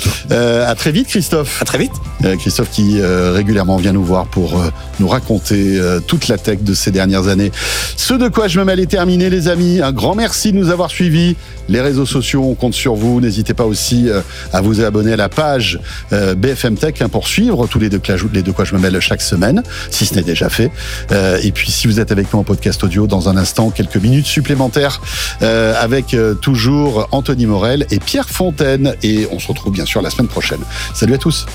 À très vite, Christophe. À très vite. Christophe qui régulièrement vient nous voir pour nous raconter toute la tech de ces dernières années. Ce de quoi je me mêle est terminé, les amis. Un grand merci de nous avoir suivis. Les réseaux sociaux, on compte sur vous. N'hésitez pas aussi à vous abonner à la page BFM Tech pour suivre tous les de quoi je me mêle chaque semaine, si ce n'est déjà fait. Et puis, si vous êtes avec nous en podcast audio, dans un instant, quelques minutes supplémentaires avec toujours Anthony Morel et Pierre Fontaine. Et on se retrouve bien sûr la semaine prochaine. Salut à tous.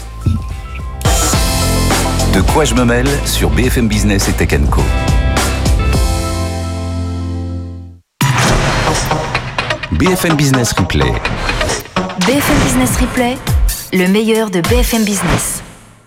De quoi je me mêle sur BFM Business et Tech & Co. BFM Business Replay. BFM Business Replay, le meilleur de BFM Business.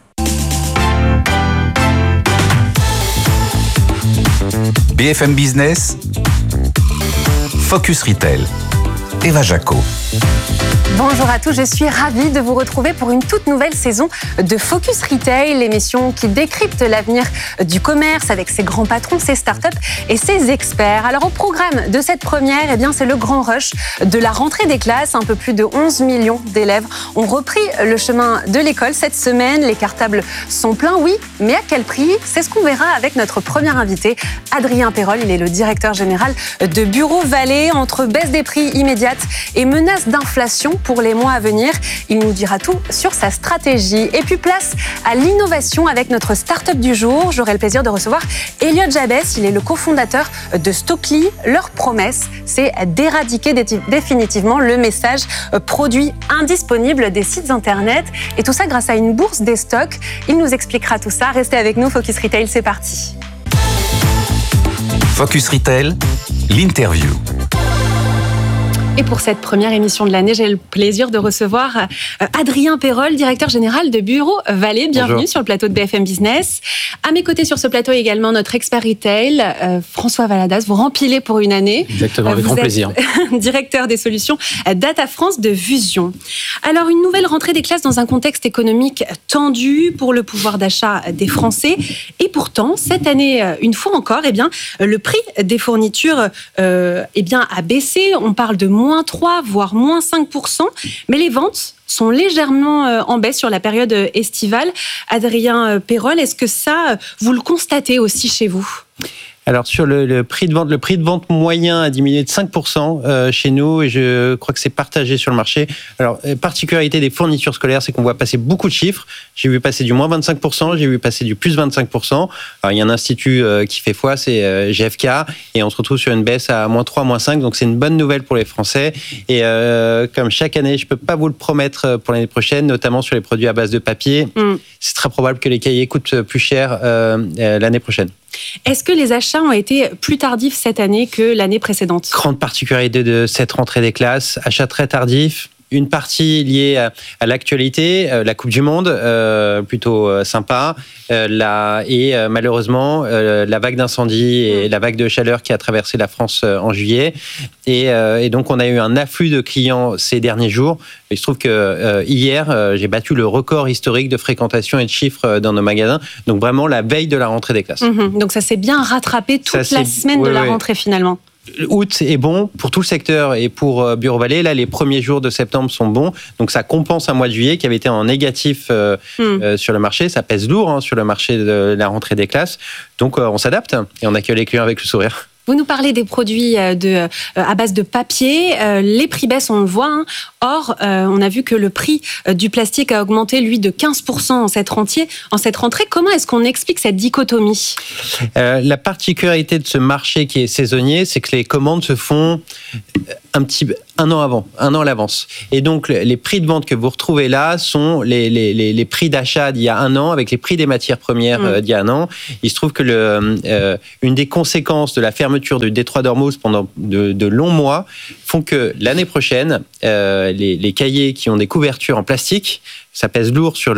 BFM Business, Focus Retail. Eva Jaco. Bonjour à tous, je suis ravie de vous retrouver pour une toute nouvelle saison de Focus Retail, l'émission qui décrypte l'avenir du commerce avec ses grands patrons, ses startups et ses experts. Alors au programme de cette première, c'est le grand rush de la rentrée des classes. Un peu plus de 11 millions d'élèves ont repris le chemin de l'école cette semaine. Les cartables sont pleins, oui, mais à quel prix ? C'est ce qu'on verra avec notre premier invité, Adrien Perrol. Il est le directeur général de Bureau Vallée. Entre baisse des prix immédiate et menace d'inflation pour les mois à venir, il nous dira tout sur sa stratégie. Et puis place à l'innovation avec notre start-up du jour. J'aurai le plaisir de recevoir Elliot Jabès. Il est le cofondateur de Stockly. Leur promesse, c'est d'éradiquer définitivement le message produit indisponible des sites internet. Et tout ça grâce à une bourse des stocks. Il nous expliquera tout ça. Restez avec nous, Focus Retail, c'est parti. Focus Retail, l'interview. Et pour cette première émission de l'année, j'ai le plaisir de recevoir Adrien Perrol, directeur général de Bureau Vallée. Bienvenue Bonjour. Sur le plateau de BFM Business. À mes côtés sur ce plateau également notre expert retail, François Valadas. Vous rempilez pour une année. Exactement, avec grand plaisir. Directeur des solutions Data France de Vusion. Alors, une nouvelle rentrée des classes dans un contexte économique tendu pour le pouvoir d'achat des Français. Et pourtant, cette année, une fois encore, le prix des fournitures a baissé. On parle de -3, voire -5%. Mais les ventes sont légèrement en baisse sur la période estivale. Adrien Perrol, est-ce que ça, vous le constatez aussi chez vous ? Alors sur le prix de vente moyen a diminué de 5% chez nous et je crois que c'est partagé sur le marché. Alors particularité des fournitures scolaires, c'est qu'on voit passer beaucoup de chiffres. J'ai vu passer du -25%, j'ai vu passer du +25%. Alors il y a un institut qui fait foi, c'est GfK, et on se retrouve sur une baisse à -3, -5. Donc c'est une bonne nouvelle pour les Français. Et comme chaque année, je peux pas vous le promettre pour l'année prochaine, notamment sur les produits à base de papier. C'est très probable que les cahiers coûtent plus cher l'année prochaine. Est-ce que les achats ont été plus tardifs cette année que l'année précédente ? Grande particularité de cette rentrée des classes, achats très tardifs. Une partie liée à l'actualité, la Coupe du Monde, plutôt sympa, et malheureusement la vague d'incendie et la vague de chaleur qui a traversé la France en juillet. Et donc on a eu un afflux de clients ces derniers jours. Il se trouve que hier, j'ai battu le record historique de fréquentation et de chiffres dans nos magasins. Donc vraiment la veille de la rentrée des classes. Donc ça s'est bien rattrapé toute la semaine de la rentrée finalement. Août est bon pour tout le secteur et pour Bureau Vallée. Là, les premiers jours de septembre sont bons. Donc, ça compense un mois de juillet qui avait été en négatif sur le marché. Ça pèse lourd sur le marché de la rentrée des classes. Donc, on s'adapte et on accueille les clients avec le sourire. Vous nous parlez des produits à base de papier. Les prix baissent, on le voit. Or, on a vu que le prix du plastique a augmenté, lui, de 15% en cette rentrée. Comment est-ce qu'on explique cette dichotomie ? La particularité de ce marché qui est saisonnier, c'est que les commandes se font un an à l'avance. Et donc, les prix de vente que vous retrouvez là sont les prix d'achat d'il y a un an avec les prix des matières premières d'il y a un an. Il se trouve que une des conséquences de la fermeture du détroit d'Ormuz pendant de longs mois font que l'année prochaine, les cahiers qui ont des couvertures en plastique, ça pèse lourd sur